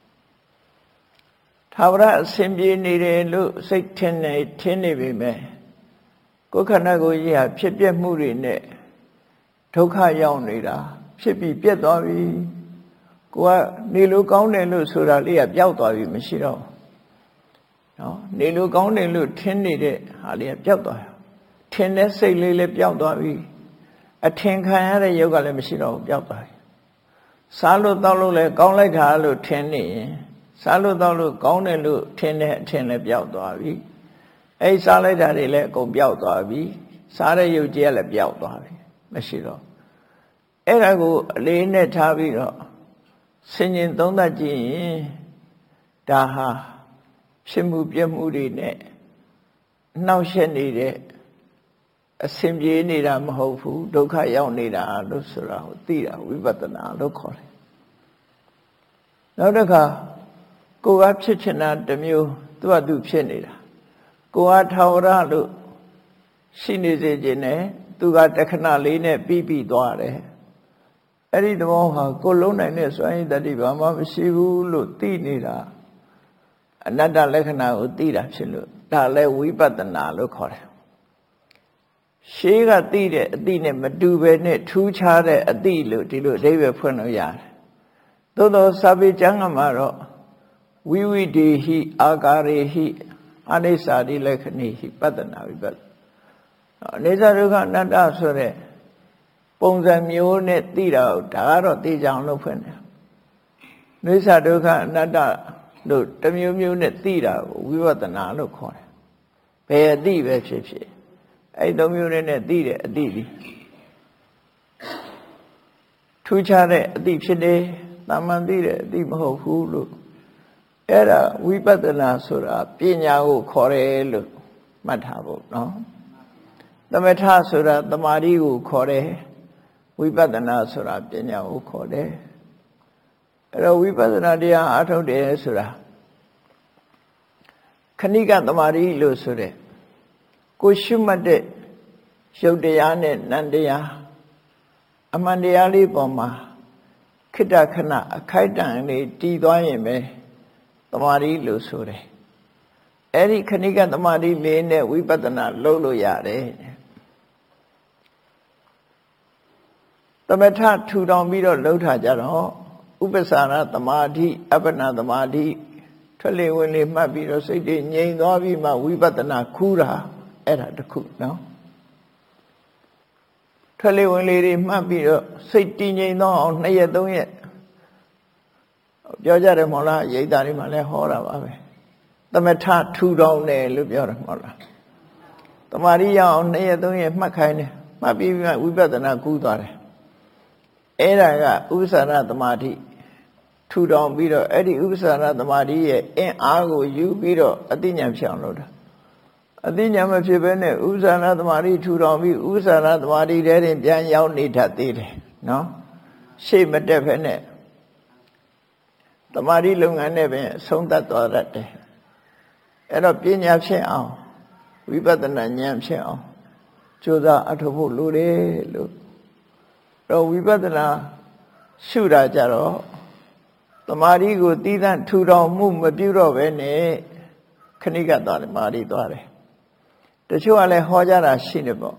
Speaker 1: သာဝရအစဉ်ပြေနေတယ်လို့စိတ်ထင်နေထင်နေပေမဲ့ကိုယ်ခန္ဓာကိုယ်ကြီးဟာဖြစ်ပျက်မှုတွေနဲ့ဒုက္ခရောက်နေတာဖြစ်ပြီးပြတ်သွားပြီကိုကနေလို့ကောင်းတယ်လို့ဆိုတာလေးကပျောက်သွားပြီမရှိတော့နော်နေလို့ကောင်းတယ်လို့ထင်နေတဲ့ဟာလေးကပျောက်သွားတယ်ထင်တဲ့စိတ်လေးလည်းပျောက်သွားပြီအထင်ခံရတဲ့ယုတ်ကလည်းမရှိတော့ဘူးပျောက်သွားပြီစားလို့တောက်လို့လည်းကောင်းလိုက်တာလို့ထင်နေရင်စားလို့တောက်လို့ကောင်းတယ်လို့ထင်တဲ့အထင်လည်းပျောက်သွားပြီအဲ့စားလိုက်တာတွေလည်းအကုန်ပျောက်သွားပြီစားတဲ့ယုတ်ကြီးကလည်းပျောက်သွားပြီမရှိတော့အဲ့ဒါကိုအလေးနဲ့ထားပြီးတော့ဆင်ញင်သုံးသပ်ကြည့်ရင်ဒါဟာဖြစ်မှုပြမှုတွေနဲ့နှောက်ယှက်နေတဲ့အဆင်ပြေနေတာမဟုတ်ဘူးဒုက္ခရောက်နေတာလို့ဆိုတာကိုသိတာဝိပဿနာလို့ခေါ်တယ်နောက်တစ်ခါကိုယ်ကဖြစ်ချင်တာတစ်မျိုးသူ့အတူဖြစ်နေတာကိုယ်ကထာဝရလို့ရှိနေစေခြင်းနဲ့သူကတခဏလေးနဲ့ပြီးပြီးသွားတယ်အဲ့ဒီသဘောဟာကိုယ်လုံးနိုင်တဲ့စွမ်းရည်တတိဘာမှမရှိဘူးလို့သိနေတာအနတ္တလက္ခဏာကိုသိတာဖြစ်လို့ဒါလည်းဝိပဿနာလို့ခေါ်တယ်ရှေးကသိတဲ့အသိနဲ့မတူပဲနဲ့ထူးခြားတဲ့အသိလို့ဒီလိုအဓိပ္ပာယ်ဖွင့်လို့ရတယ်သို့သောစာပေကျမ်းကမှာတော့ဝိဝိဒေဟိအာကာရေဟိအနိစ္စတိလက္ခဏိဟိပတ္တနာဝိပဿနာအနေစာဒုက္ခအနတ္တဆိုတဲ့ပုံစံမျိုးနဲ့သိတာဒါကတော့သိကြအောင်လုပ်ဖွင့်တယ်အနေစာဒုက္ခအနတ္တလို့တစ်မျိုးမျိုးနဲ့သိတာကိုဝိပဿနာလို့ခေါ်တယ်ဘယ်အသိပဲဖြစ်ဖြစ်အဲ့သုံးမျိုးနဲ့သိတဲ့အသိဒီထူးခြားတဲ့အသိဖြစ်တယ်တာမန်သိတဲ့အသိမဟုတ်ဘူးလို့အဲ့ဒါဝိပဿနာဆိုတာပညာကိုခေါ်တယ်လို့မှတ်ထားဖို့နော်သမထဆိုတာတမာတိကိုခေါ်တယ်ဝိပဿနာဆိုတာပညာကိုခေါ်တယ်အဲ့တော့ဝိပဿနာတရားအားထုတ်တယ်ဆိုတာခဏိကတမာတိလို့ဆိုတဲ့ကိုရှုမှတ်တဲ့ရုပ်တရားနဲ့နံတရားအမှန်တရားလေးပေါ်မှာခိတ္တခဏအခိုက်အတန့်လေးတည်သွားရင်ပဲတမာတိလို့ဆိုတယ်အဲ့ဒီခဏိကတမာတိလေးနဲ့ဝိပဿနာလုပ်လို့ရတယ်သမထထူထောင်ပြီးတော့လှုပ်ထားကြတော့ဥပ္ပစာရသမာဓိအပ္ပနာသမာဓိထွက်လေဝင်လေမှတ်ပြီးတော့စိတ်တွေငြိမ်သွားပြီးမှဝိပဿနာခူးတာအဲ့ဒါတခုနော်ထွက်လေဝင်လေတွေမှတ်ပြီးတော့စိတ်တည်ငြိမ်သွားအောင်နှစ်ရက်သုံးရက်ပြောကြတယ်မဟုတ်လားရိတ်တာတွေမှာလည်းဟောတာပါပဲသမထထူထောင်တယ်လို့ပြောတယ်မဟုတ်လားတမာရိရအောင်နှစ်ရက်သုံးရက်မှတ်ခိုင်းတယ်မှတ်ပြီးမှဝိပဿနာကူးသွားတယ်အဲ့ဒါကဥပ္ပစာရသမာဓိထူထောင်ပြီးတော့အဲ့ဒီဥပ္ပစာရသမာဓိရဲ့အင်အားကိုယူပြီးတော့အသိဉာဏ်ဖြစ်အောင်လုပ်တာအသိဉာဏ်မဖြစ်ဘဲနဲ့ဥပ္ပစာရသမာဓိထူထောင်ပြီးဥပ္ပစာရသမာဓိထဲတင်ပြန်ရောက်နေတတ်သေးတယ်နော်ရှေ့မတက်ဘဲနဲ့သမာဓိလုပ်ငန်းနဲ့ပဲဆုံးသတ်သွားတတ်တယ်အဲ့တော့ပညာဖြစ်အောင်ဝိပဿနာဉာဏ်ဖြစ်အောင်ကြိုးစားအထောက်ဖို့လိုတယ်လို့တော့ဝိပဿနာရှုတာကြတော့သမာဓိကိုတည်တံ့ထူထောင်မှုမပြုတော့ဘဲနဲ့ခဏိကသွားတယ်မာဓိသွားတယ်တချို့ကလည်းဟောကြတာရှိနေပေါ့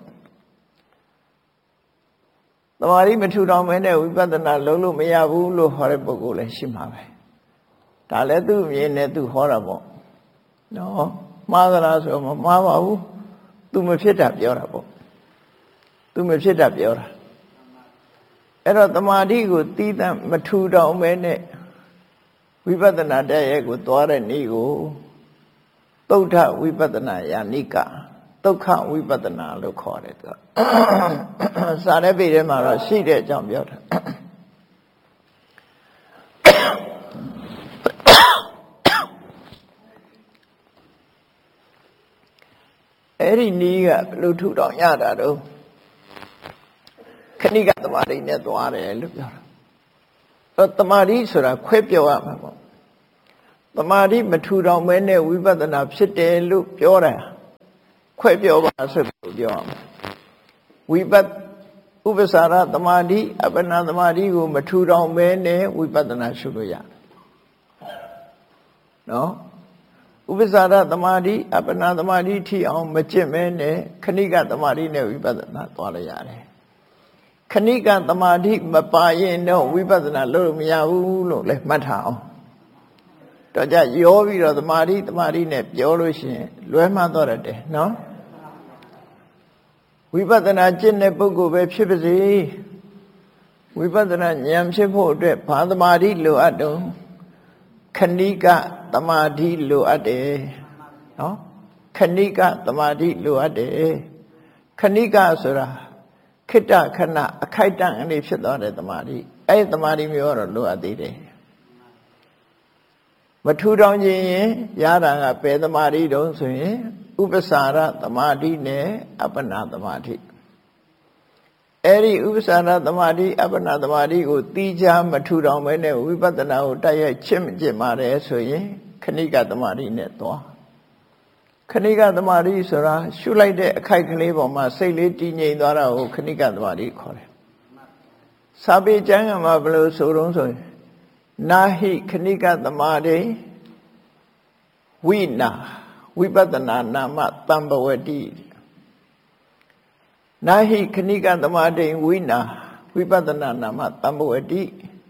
Speaker 1: သမာဓိမထူထောင်ဘဲနဲ့ဝိပဿနာလုံးလို့မရဘူးလို့ဟောတဲ့ပုဂ္ဂိုလ်လည်းရှိမှာပဲဒါလည်းသူ့အမြင်နဲ့သူဟောတာပေါ့နော်မှားသလားဆိုတော့မမှားပါဘူးသူမဖြစ်တာပြောတာပေါ့သူမဖြစ်တာပြောတာအဲ့တော့တမာတိကိုတည်တံ့မထူထောင်ပဲနဲ့ဝိပဿနာတရားကိုသွားတဲ့နေ့ကိုသုဒ္ဓဝိပဿနာယာနိကဒုက္ခဝိပဿနာလို့ခေါ်တယ်သူစာတဲ့ပေထဲမှာတော့ရှိတဲ့အကြောင်းပြောတာအဲ့ဒီနည်းကဘယ်လိုထူထောင်ရတာတော့ခဏိကတမာတိနဲ့သွားတယ်လို့ပြောတာအဲတမာတိဆိုတာခွဲပြောရမှာပေါ့တမာတိမထူထောင်မဲနဲ့ဝိပဿနာဖြစ်တယ်လို့ပြောတာခွဲပြောပါဆိုလို့ပြောရမှာဝိပဿဥပ္ပစာရတမာတိအပ္ပနာတမာတိကိုမထူထောင်မဲနဲ့ဝိပဿနာရှုလို့ရတယ်နော်ဥပ္ပစာရတမာတိအပ္ပနာတမာတိထိအောင်မကျင့်မဲနဲ့ခဏိကတမာတိနဲ့ဝိပဿနာသွားလို့ရတယ်ခဏိကသမာဓိမပါရင်တော့ဝိပဿနာလုပ်လို့မရဘူးလို့လည်းမှတ်ထားအောင်တော့ကြရောပြီးတော့သမာဓိသမာဓိနဲ့ပြောလို့ရှိရင်လွဲမှားတော့တယ်နော်ဝိပဿနာကျင့်တဲ့ပုဂ္ဂိုလ်ပဲဖြစ်ပါစေဝိပဿနာဉာဏ်ဖြစ်ဖို့အတွက်ဘာသမာဓိလိုအပ်တုံးခဏိကသမာဓိလိုအပ်တယ်နော်ခဏိကသမာဓိလိုအပ်တယ်ခဏိကဆိုတာခိတ္တခဏအခိုက်တန့်အနေဖြစ်သွားတဲ့သမာဓိအဲ့ဒီသမာဓိမျိုးတော့လိုအပ်သေးတယ်မထူထောင်ခြင်းရင်ရတာကဘယ်သမာဓိတုံးဆိုရင်ဥပ္ပစာရသမာဓိနဲ့အပ္ပနာသမာဓိအဲ့ဒီဥပ္ပစာရသမာဓိအပ္ပနာသမာဓိကိုတီးခြားမထူထောင်မဲနဲ့ဝိပဿနာကိုတိုက်ရိုက်ချင့်မကျင့်ပါတယ်ဆိုရင်ခဏိကသမာဓိနဲ့သွားခဏိကသမာဓိဆိုတာရှုလိုက်တဲ့အခိုက်ကလေးပေါ်မှာစိတ်လေးတည်ငြိမ်သွားတာကိုခဏိကသမာဓိခေါ်တယ်စာပေကျမ်းကမှာဘယ်လိုဆိုတော့ဆိုရင်နာဟိခဏိကသမာဓိဝိနာဝိပဿနာနာမတံပဝတိနာဟိခဏိကသမာဓိဝိနာဝိပဿနာနာမတံပဝတိ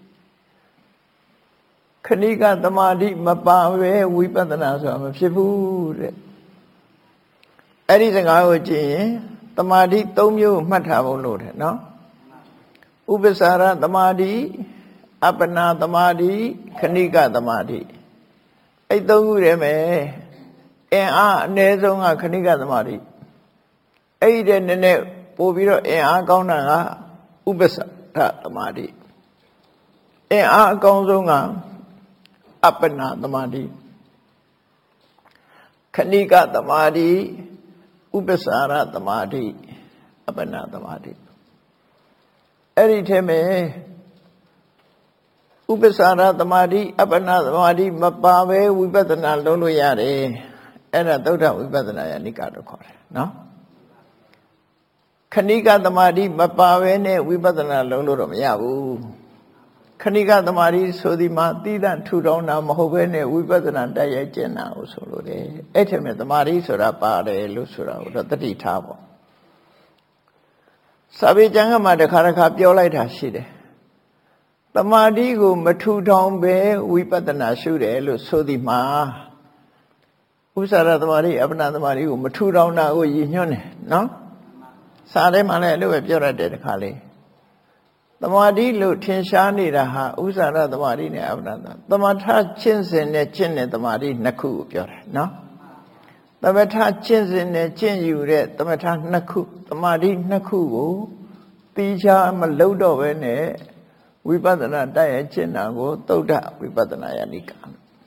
Speaker 1: ခဏိကသမာဓိမပါပဲဝိပဿနာဆိုတာမဖြစ်ဘူးတဲ့အဲ့ဒီစကားကိုကြည့်ရင်သမာဓိ၃မျိုးမှတ်ထားဖို့လိုတယ်နော်ဥပ္ပစာရသမာဓိအပ္ပနာသမာဓိခဏိကသမာဓိအဲ့သုံးခုတည်းပဲအင်အားအနည်းဆုံးကခဏိကသမာဓိအဲ့ဒီနည်းနည်းပို့ပြီးတော့အင်အားကောင်းတာကဥပ္ပစာရသမာဓိအင်အားအကောင်းဆုံးကအပ္ပနာသမာဓိခဏိကသမာဓိဥပ္ပစာရသမာဓိအပ္ပနာသမာဓိအဲ့ဒီထဲမှာဥပ္ပစာရသမာဓိအပ္ပနာသမာဓိမပါပဲဝိပဿနာလုံးလို့ရတယ်အဲ့ဒါသုဒ္ဓဝိပဿနာယနိကလို့ခေါ်တယ်နော်ခဏိကသမာဓိမပါပဲနဲ့ဝိပဿနာလုံးလို့တော့မရဘူးခဏိကသမာဓိဆိုဒီမှာတိဒထူထောင်တာမဟုတ်ပဲနဲ့ဝိပဿနာတိုက်ရိုက်ကျင့်တာကိုဆိုလို့တယ်အဲ့ထဲမှာသမာဓိဆိုတာပါတယ်လို့ဆိုတာကိုတော့တတိထားပေါ့စာပေကျမ်းကမှာတစ်ခါတစ်ခါပြောလိုက်တာရှိတယ်သမာဓိကိုမထူထောင်ပဲဝိပဿနာရှုတယ်လို့ဆိုဒီမှာဥစ္စာရသမာဓိအပ္ပနာသမာဓိကိုမထူထောင်တာကိုရည်ညွှန်းတယ်နော်စာထဲမှာလည်းအဲ့လိုပဲပြောရတယ်တခါလေးသမာဓိလို့ထင်ရှားနေတာဟာဥစ္စာရသမာဓိနဲ့အပ္ပနာသမထကျင့်စဉ်နဲ့ကျင့်တဲ့သမာဓိနှစ်ခုကိုပြောတယ်နော်သမထကျင့်စဉ်နဲ့ကျင့်ယူတဲ့သမထနှစ်ခုသမာဓိနှစ်ခုကိုတိကျမလုပ်တော့ပဲနဲ့ဝိပဿနာတိုက်ရကျင့်တာကိုသုဒ္ဓဝိပဿနာယနိက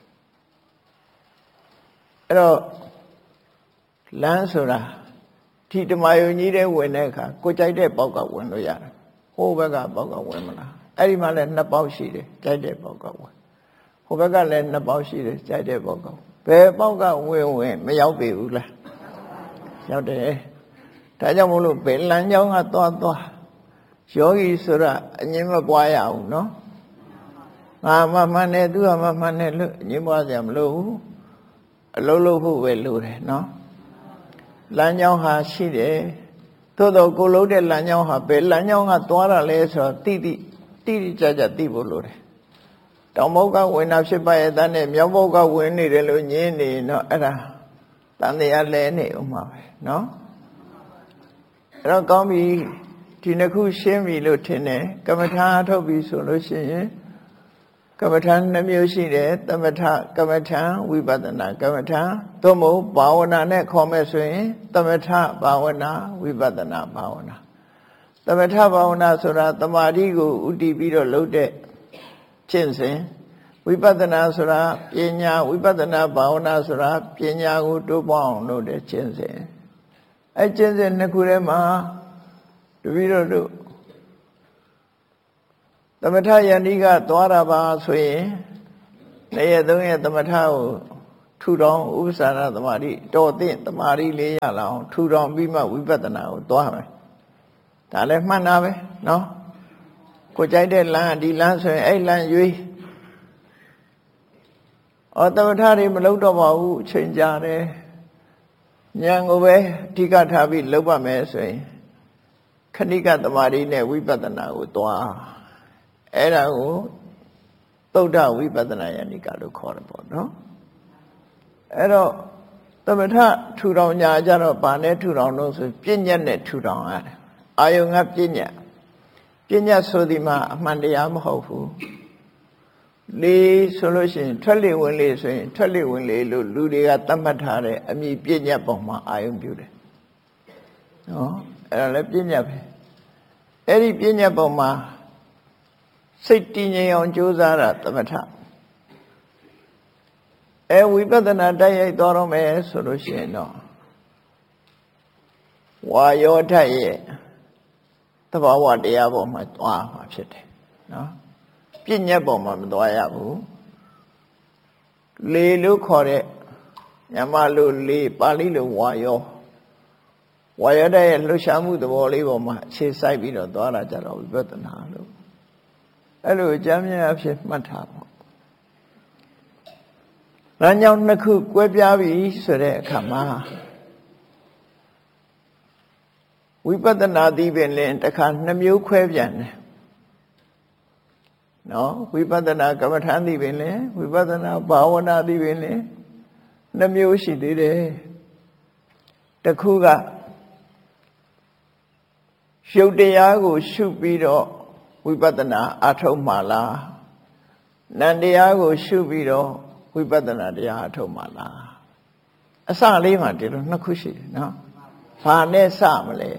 Speaker 1: အဲ့တော့လမ်းဆိုတာဒီဓမ္မယုံကြီးတဲ့ဝင်တဲ့အခါကိုကြိုက်တဲ့ပေါက်ကဝင်လို့ရတယ်ဟိုဘက်ကပေါက်ကဝင်မလားအဲ့ဒီမှာလည်းနှစ်ပေါက်ရှိတယ်ကြိုက်တဲ့ပေါက်ကဝင်ဟိုဘက်ကလည်းနှစ်ပေါက်ရှိတယ်ကြိုက်တဲ့ပေါက်ကဘယ်ပေါက်ကဝင်ဝင်မရောက်ပြီဘူးလားရောက်တယ်ဒါကြောင့်မို့လို့ဘယ်လမ်းကြောင်းကသွားသွားယောဂီဆိုတာအငြင်းမပွားရအောင်နော်ငါမှမှန်တယ်သူကမှမှန်တယ်လို့အငြင်းပွားစရာမလိုဘူးအလုံးလုံးဖို့ပဲလိုတယ်နော်လမ်းကြောင်းဟာရှိတယ်သို့တော့ကိုလုံးတဲ့လမ်းကြောင်းဟာဘယ်လမ်းကြောင်းကသွားတာလဲဆိုတော့တိတိတိတိကျကျသိဖို့လိုတယ်တောင်ဘုတ်ကဝင်တာဖြစ်ပါရဲ့တန်းနဲ့မြောက်ဘုတ်ကဝင်နေတယ်လို့ညင်းနေတော့အဲ့ဒါတန်တရားလဲနေဥမှာပဲနော်အဲ့တော့ကောင်းပြီဒီနှစ်ခုရှင်းပြီလို့ထင်တယ်ကမ္မထာထုတ်ပြီဆိုလို့ရှိရင်ကမ္မထာနှမျိုးရှိတယ်သမထကမ္မထာဝိပဿနာကမ္မထာသို့မဟုတ်ဘာဝနာနဲ့ခေါ်မဲ့ဆိုရင်သမထဘာဝနာဝိပဿနာဘာဝနာသမထဘာဝနာဆိုတာတမာတိကိုဥတည်ပြီးတော့လုပ်တဲ့ကျင့်စဉ်ဝိပဿနာဆိုတာပညာဝိပဿနာဘာဝနာဆိုတာပညာကိုတိုးပေါင်းအောင်လုပ်တဲ့ကျင့်စဉ်အဲကျင့်စဉ်နှစ်ခုထဲမှာတပည့်တော်တို့သမထယန္တိကသွားတာပါဆိုရင်နှစ်ရက်သုံးရက်သမထကိုထူထောင်ဥပ္ပစာရသမာဓိတော်သင့်သမာဓိလေးရလာအောင်ထူထောင်ပြီးမှဝိပဿနာကိုသွားမယ်ဒါလည်းမှန်တာပဲနော်ကိုကြိုက်တဲ့လမ်းဒီလမ်းဆိုရင်အဲ့လမ်းရွေးဩသမထတွေမလုပ်တော့ပါဘူးအချိန်ကြာတယ်ဉာဏ်ကိုပဲအဓိကထားပြီးလုပ်ပါမယ်ဆိုရင်ခဏိကသမာဓိနဲ့ဝိပဿနာကိုသွားအဲ့ဒါကိုသုဒ္ဓဝိပဿနာယန္တိကလို့ခေါ်တယ်ပေါ့နော်အဲ့တော့သမထထူထောင်ညာကြတော့ဗာနဲ့ထူထောင်လို့ဆိုပြဉ္ညတ်နဲ့ထူထောင်ရတယ်အာယုံကပြဉ္ညတ်ပြဉ္ညတ်ဆိုဒီမှာအမှန်တရားမဟုတ်ဘူးလေဆိုလို့ရှိရင်ထွက်လေဝင်လေဆိုရင်ထွက်လေဝင်လေလို့လူတွေကသတ်မှတ်ထားတဲ့အမည်ပြဉ္ညတ်ပုံမှာအာယုံပြုတယ်နော်အဲ့ဒါလည်းပြဉ္ညတ်ပဲအဲ့ဒီပြဉ္ညတ်ပုံမှာစိတ်တည်ငြိမ်အောင်ကြိုးစားတာသမထအဲဝိပဿနာတိုက်ရိုက်သွားတော့မယ်ဆိုလို့ရှိရင်တော့ဝါယောဓာတ်ရဲ့သဘာဝတရားပေါ်မှာသွားမှာဖြစ်တယ်နော်ပြဉ္ညာပေါ်မှာမသွားရဘူးလေလို့ခေါ်တဲ့ညမလို့လေပါဠိလိုဝါယောဝါယောဓာတ်ရဲ့လှုပ်ရှားမှုသဘောလေးပေါ်မှာအခြေစိုက်ပြီးတော့သွားတာကြတော့ဝိပဿနာလို့အဲ့လိုအကြမ်းများအဖြစ်မှတ်ထားပါလမ်းကြောင်းနှစ်ခုကွဲပြားပြီဆိုတဲ့အခါမှာဝိပဿနာသိပင်လင်တစ်ခါနှမျိုးခွဲပြန်တယ်နော်ဝိပဿနာကမ္မထာသိပင်လင်ဝိပဿနာဘာဝနာသိပင်လင်နှမျိုးရှိသေးတယ်တစ်ခုကရုပ်တရားကိုရှုပြီးတော့ဝိပဿနာအထုတ်မှလားနံတရားကိုရှုပြီးတော့ဝိပဿနာတရားအထုတ်မှလားအစလေးမှာဒီလိုနှစ်ခုရှိတယ်နော်ဘာနဲ့စမလဲ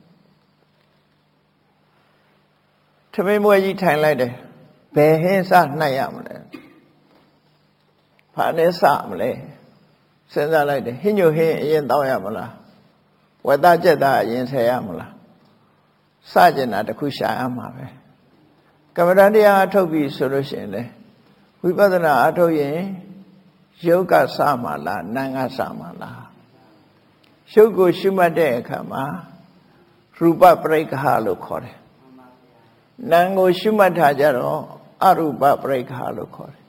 Speaker 1: ထမင်းမွေးကြီးထိုင်လိုက်တယ်ဘယ်ဟင်းစနှိုက်ရမလဲဘာနဲ့စမလဲစဉ်းစားလိုက်တယ်ဟင်းညိုဟင်းအရင်တောင်းရမလားဝက်သားကြက်သားအရင်ဆယ်ရမလားစကြင်တာတစ်ခုရှာရမှာပဲကမ္မဋ္ဌာန်းတရားအထုတ်ပြီဆိုလို့ရှိရင်လေဝိပဿနာအထုတ်ရင်ရုပ်ကစမှာလားနာမ်ကစမှာလားရုပ်ကိုရှုမှတ်တဲ့အခါမှာရူပပရိက္ခလို့ခေါ်တယ်နာမ်ကိုရှုမှတ်ထားကြတော့အရူပပရိက္ခလို့ခေါ်တယ်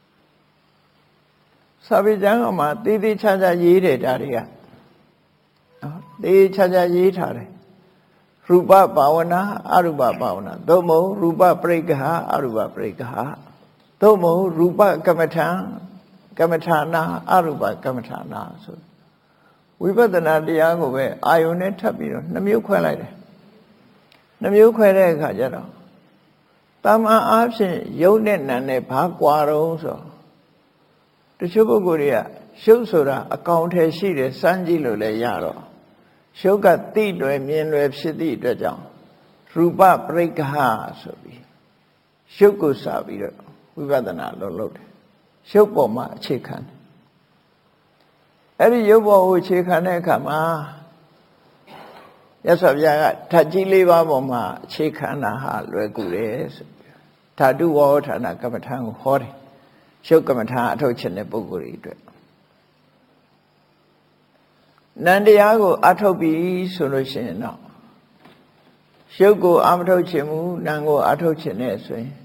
Speaker 1: စာပေကျမ်းမှာတည်တည်ချာချာရေးတယ်ဒါတွေကနော်တည်ချာချာရေးထားတယ်ရူပဘာဝနာအရူပဘာဝနာသို့မဟုတ်ရူပပရိက္ခအရူပပရိက္ခသို့မဟုတ်ရူပကမ္မထံကမ္မထာနာအရူပကမ္မထာနာဆိုဝိပဿနာတရားကိုပဲအာယုန်နဲ့ထပ်ပြီးတော့နှမျိုးခွဲလိုက်တယ်နှမျိုးခွဲတဲ့အခါကျတော့တာမန်အားဖြင့်ယုတ်နဲ့နံနဲ့ဘာကွာတော့ဆိုတချို့ပုဂ္ဂိုလ်တွေကရှုပ်ဆိုတာအကောင်ထဲရှိတယ်စမ်းကြည့်လို့လည်းရတော့ရှုပ်ကတိလွယ်မြင်လွယ်ဖြစ်သည့်အတွက်ကြောင့်ရူပပရိက္ခဆိုပြီးရှုပ်ကိုစပြီးတော့ဝိပဿနာလုပ်လုပ်တယ်ရှုပ်ပေါ်မှာအခြေခံတယ်အဲ့ဒီရုပ်ပေါ်ကိုအခြေခံတဲ့အခါမှာရသော်ဗျာကဓာတ်ကြီးလေးပါးပေါ်မှာအခြေခံတာဟာလွယ်ကူတယ်ဆိုဓာတုဝေါဌာနကမ္မထာကိုဟောတယ်ရှုပ်ကမ္မထာအထုတ်ခြင်းတဲ့ပုဂ္ဂိုလ်တွေအတွက်နန္တရားကိုအထုတ်ပြီဆိုလို့ရှိရင်တော့ရှုပ်ကိုအမထုတ်ခြင်းမူနံကိုအထုတ်ခြင်းနဲ့ဆိုရင်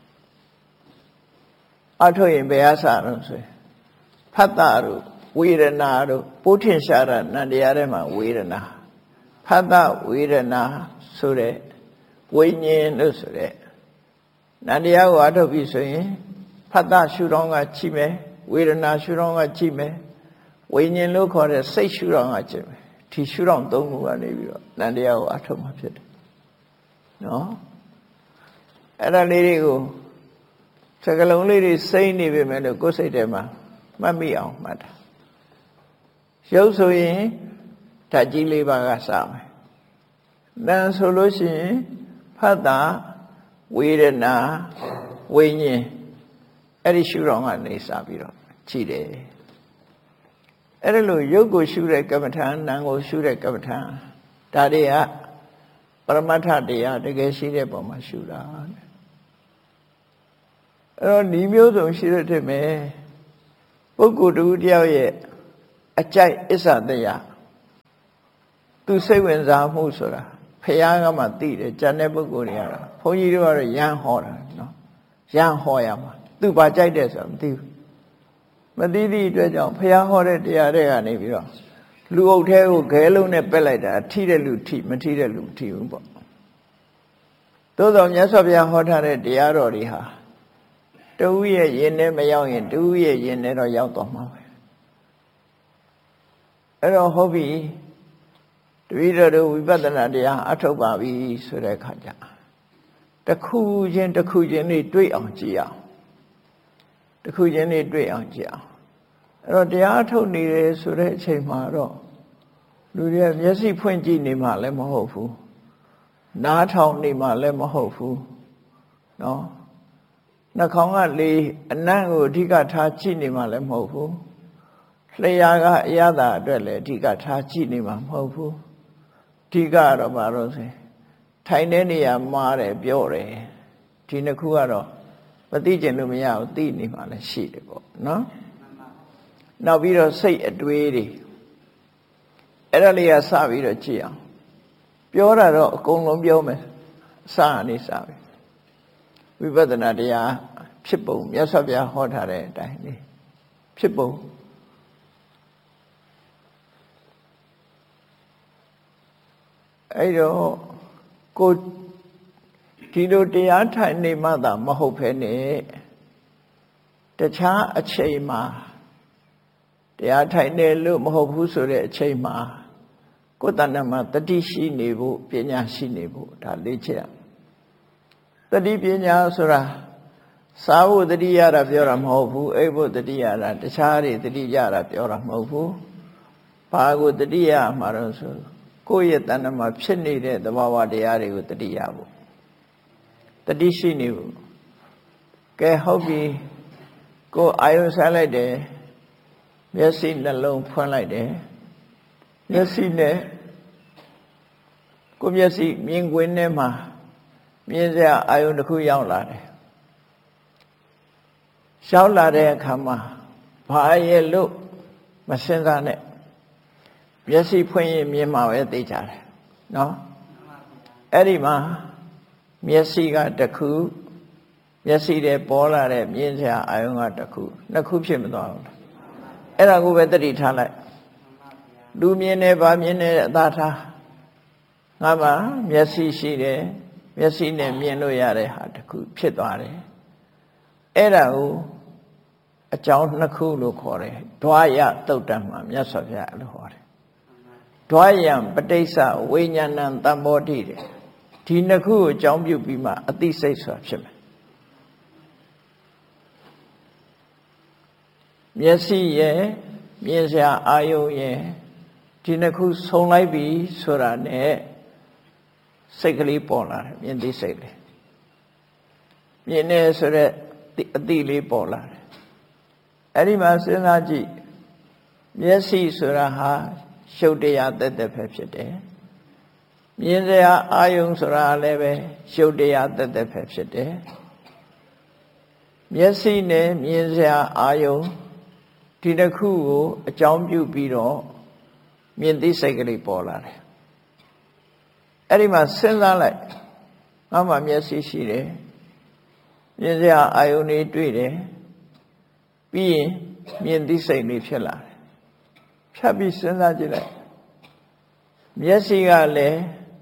Speaker 1: အထုတ်ရင်ဘယ်အစတော့ဆိုရင်ဖတ်တာတို့ဝေဒနာတို့ပိုးထင်ရှားတဲ့နန္တရားထဲမှာဝေဒနာဖတ်တာဝေဒနာဆိုတဲ့ဝိညာဉ်လို့ဆိုတဲ့နန္တရားကိုအထုတ်ပြီဆိုရင်ဖတ်တာရှုတော်ကကြည့်မယ်ဝေဒနာရှုတော်ကကြည့်မယ်ဝိညာဉ်လို့ခေါ်တဲ့စိတ်ရှုတော်ကကြည့်မယ်ဒီရှုတော်သုံးခုကနေပြီးတော့နန္တရားကိုအထုတ်မှဖြစ်တယ်နော်အဲ့ဒါလေးတွေကိုစကလုံးလေးတွေစိမ့်နေပြီမဲ့လို့ကိုယ်စိတ်ထဲမှာမှတ်မိအောင်မှတ်တာရုပ်ဆိုရင်ဓာတ်ကြီးလေးပါးကစမယ်နာမ်ဆိုလို့ရှိရင်ဖတ်တာဝေဒနာဝိညာဉ်အဲ့ဒီရှုတော်ကနေစပြီးတော့ကြည့်တယ်အဲ့ဒါလို့ရုပ်ကိုရှုတဲ့ကမ္မထာနာမ်ကိုရှုတဲ့ကမ္မထာဒါတွေကပရမတ္ထတရားတကယ်ရှိတဲ့ပုံမှာရှုတာအဲ့တော့ဒီမျိုးစုံရှိတဲ့တည်းမဲ့ပုဂ္ဂိုလ်တူတယောက်ရဲ့အကြိုက်အစ္ဆတရားသူစိတ်ဝင်စားမှုဆိုတာဖះကမှသိတယ်ကျန်တဲ့ပုဂ္ဂိုလ်တွေကတော့ဘုန်းကြီးတို့ကတော့ရမ်းဟောတာနော်ရမ်းဟောရမှာသူဘာကြိုက်တယ်ဆိုတာမသိဘူးမသိသည့်အတွက်ကြောင့်ဖះဟောတဲ့တရားတွေကနေပြီးတော့လူအုပ်ထဲကိုခဲလုံးနဲ့ပက်လိုက်တာထိတဲ့လူထိမထိတဲ့လူထိဘူးပေါ့သို့သောမြတ်စွာဘုရားဟောထားတဲ့တရားတော်တွေဟာတူရဲ့ရင်ထဲမရောက်ရင်တူရဲ့ရင်ထဲတော့ရောက်သွားမှာပဲအဲ့တော့ဟုတ်ပြီတပည့်တော်တို့ဝိပဿနာတရားအထုတ်ပါပြီဆိုတဲ့အခါကျတစ်ခုချင်းတစ်ခုချင်းလေးတွေ့အောင်ကြည့်အောင်တစ်ခုချင်းလေးတွေ့အောင်ကြည့်အောင်အဲ့တော့တရားအထုတ်နေတယ်ဆိုတဲ့အချိန်မှာတော့လူတွေမျက်စိဖွင့်ကြည့်နေမှလည်းမဟုတ်ဘူးနားထောင်နေမှလည်းမဟုတ်ဘူးနော်နှာခေါင်းကလေအနံ့ကိုအဓိကထားကြည့်နေမှလည်းမဟုတ်ဘူးလျှာကအရသာအတွက်လည်းအဓိကထားကြည့်နေမှမဟုတ်ဘူးအဓိကကတော့ဘာလို့ဆိုထိုင်တဲ့နေရာမှားတယ်ပြောတယ်ဒီနှစ်ခုကတော့မသိကျင်လို့မရဘူးသိနေမှလည်းရှိတယ်ပေါ့နော်နောက်ပြီးတော့စိတ်အတွေးတွေအဲ့ဒါလေးကစပြီးတော့ကြည့်အောင်ပြောတာတော့အကုန်လုံးပြောမယ်အစအနေစပြီဝိပဿနာတရားဖြစ်ပုံမြတ်စွာဘုရားဟောထားတဲ့အတိုင်းလေးဖြစ်ပုံအဲ့တော့ကိုဒီလိုတရားထိုင်နေမှသာမဟုတ်ဘဲနဲ့တခြားအချိန်မှာတရားထိုင်နေလို့မဟုတ်ဘူးဆိုတဲ့အချိန်မှာကိုယ်တဏ္ဍမှာတတိရှိနေဖို့ပညာရှိနေဖို့ဒါလေ့ကျင့်တတိပညာဆိုတာစာဖို့တတိရတာပြောတာမဟုတ်ဘူးအိပ်ဖို့တတိရတာတခြားတွေတတိရတာပြောတာမဟုတ်ဘူးဘာကိုတတိရမှာတော့ဆိုကိုယ့်ရဲ့တဏ္ဍမှာဖြစ်နေတဲ့သဘာဝတရားတွေကိုတတိရဖို့တတိရှိနေဖို့ကဲဟုတ်ပြီကိုယ်အာယုဆိုင်လိုက်တယ်မျက်စိနှလုံးဖွင့်လိုက်တယ်မျက်စိနဲ့ကိုယ်မျက်စိမြင်ကွင်းထဲမှာမြင်စရာအာယုတစ်ခုရောက်လာတယ်ရောက်လာတဲ့အခါမှာဘာရဲ့လို့မစင်စားနဲ့မျက်စိဖွင့်ရင်မြင်မှာပဲသိကြတယ်နော်အဲ့ဒီမှာမျက်စိကတစ်ခုမျက်စိထဲပေါ်လာတဲ့မြင်စရာအာယုကတစ်ခုနှစ်ခုဖြစ်မသွားဘူးအဲ့ဒါကိုပဲတတိထားလိုက်လူမြင်နေပါမြင်နေတဲ့အသာထားငါမှမျက်စိရှိတယ်မျက်စိနဲ့မြင်လို့ရတဲ့ဟာတစ်ခုဖြစ်သွားတယ်အဲ့ဒါကိုအကြောင်းနှစ်ခုလို့ခေါ်တယ်ဒွါယသုတ်တံမှာမြတ်စွာဘုရားအဲ့လိုဟောတယ်ဒွါယံပဋိစ္စဝိညာဏံတမ္မောတိတဲ့ဒီနှစ်ခုကိုအကြောင်းပြုပြီးမှအသိစိတ်ဆိုတာဖြစ်မယ်မျက်စိရဲ့မြင်စရာအာယုံရဲ့ဒီနှစ်ခုဆုံလိုက်ပြီဆိုတာနဲ့စိတ်ကလေးပေါ်လာတယ်မြင်သိစိတ်လေးမြင်နေဆိုတဲ့အသိလေးပေါ်လာတယ်အဲ့ဒီမှာစဉ်းစားကြည့်မျက်စိဆိုတာဟာရှုပ်တရားတက်တက်ပဲဖြစ်တယ်မြင်စရာအာယုံဆိုတာလည်းပဲရှုပ်တရားတက်တက်ပဲဖြစ်တယ်မျက်စိနဲ့မြင်စရာအာယုံဒီတစ်ခုကိုအကြောင်းပြုပြီးတော့မြင်သိစိတ်ကလေးပေါ်လာတယ်အဲ့ဒီမှာစဉ်းစားလိုက်ငါမှမျက်စိရှိတယ်မြင်စရာအာယုန်တွေတွေ့တယ်ပြီးရင်မြင်သိစိတ်လေးဖြစ်လာတယ်ဖြတ်ပြီးစဉ်းစားကြည့်လိုက်မျက်စိကလည်း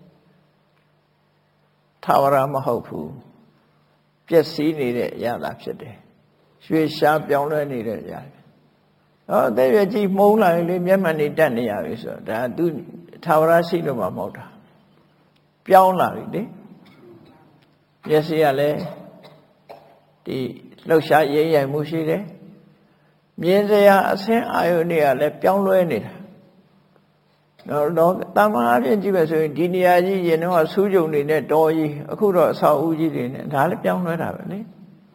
Speaker 1: ထာဝရမဟုတ်ဘူးပျက်စီးနေတဲ့အရာသာဖြစ်တယ်ရွှေရှားပြောင်းလဲနေတဲ့အရာဟောတဲ့ရကြည့်မှုံးလာရင်လေမျက်မှန်နေတက်နေရပြီဆိုတော့ဒါသူထာဝရရှိလို့မှမဟုတ်တာပြောင်းလာပြီလေမျက်စိကလည်းဒီလှုပ်ရှားရိမ့်ရိုင်မှုရှိတယ်မြင်စရာအဆင်းအာယုန်တွေကလည်းပြောင်းလဲနေတာတော့တော့တာမန်အပြင်ကြည့်ပဲဆိုရင်ဒီနေရာကြီးရင်တော့ဆူးကြုံနေနဲ့တော်ကြီးအခုတော့အဆောက်အဦကြီးတွေနဲ့ဒါလည်းပြောင်းလဲတာပဲလေ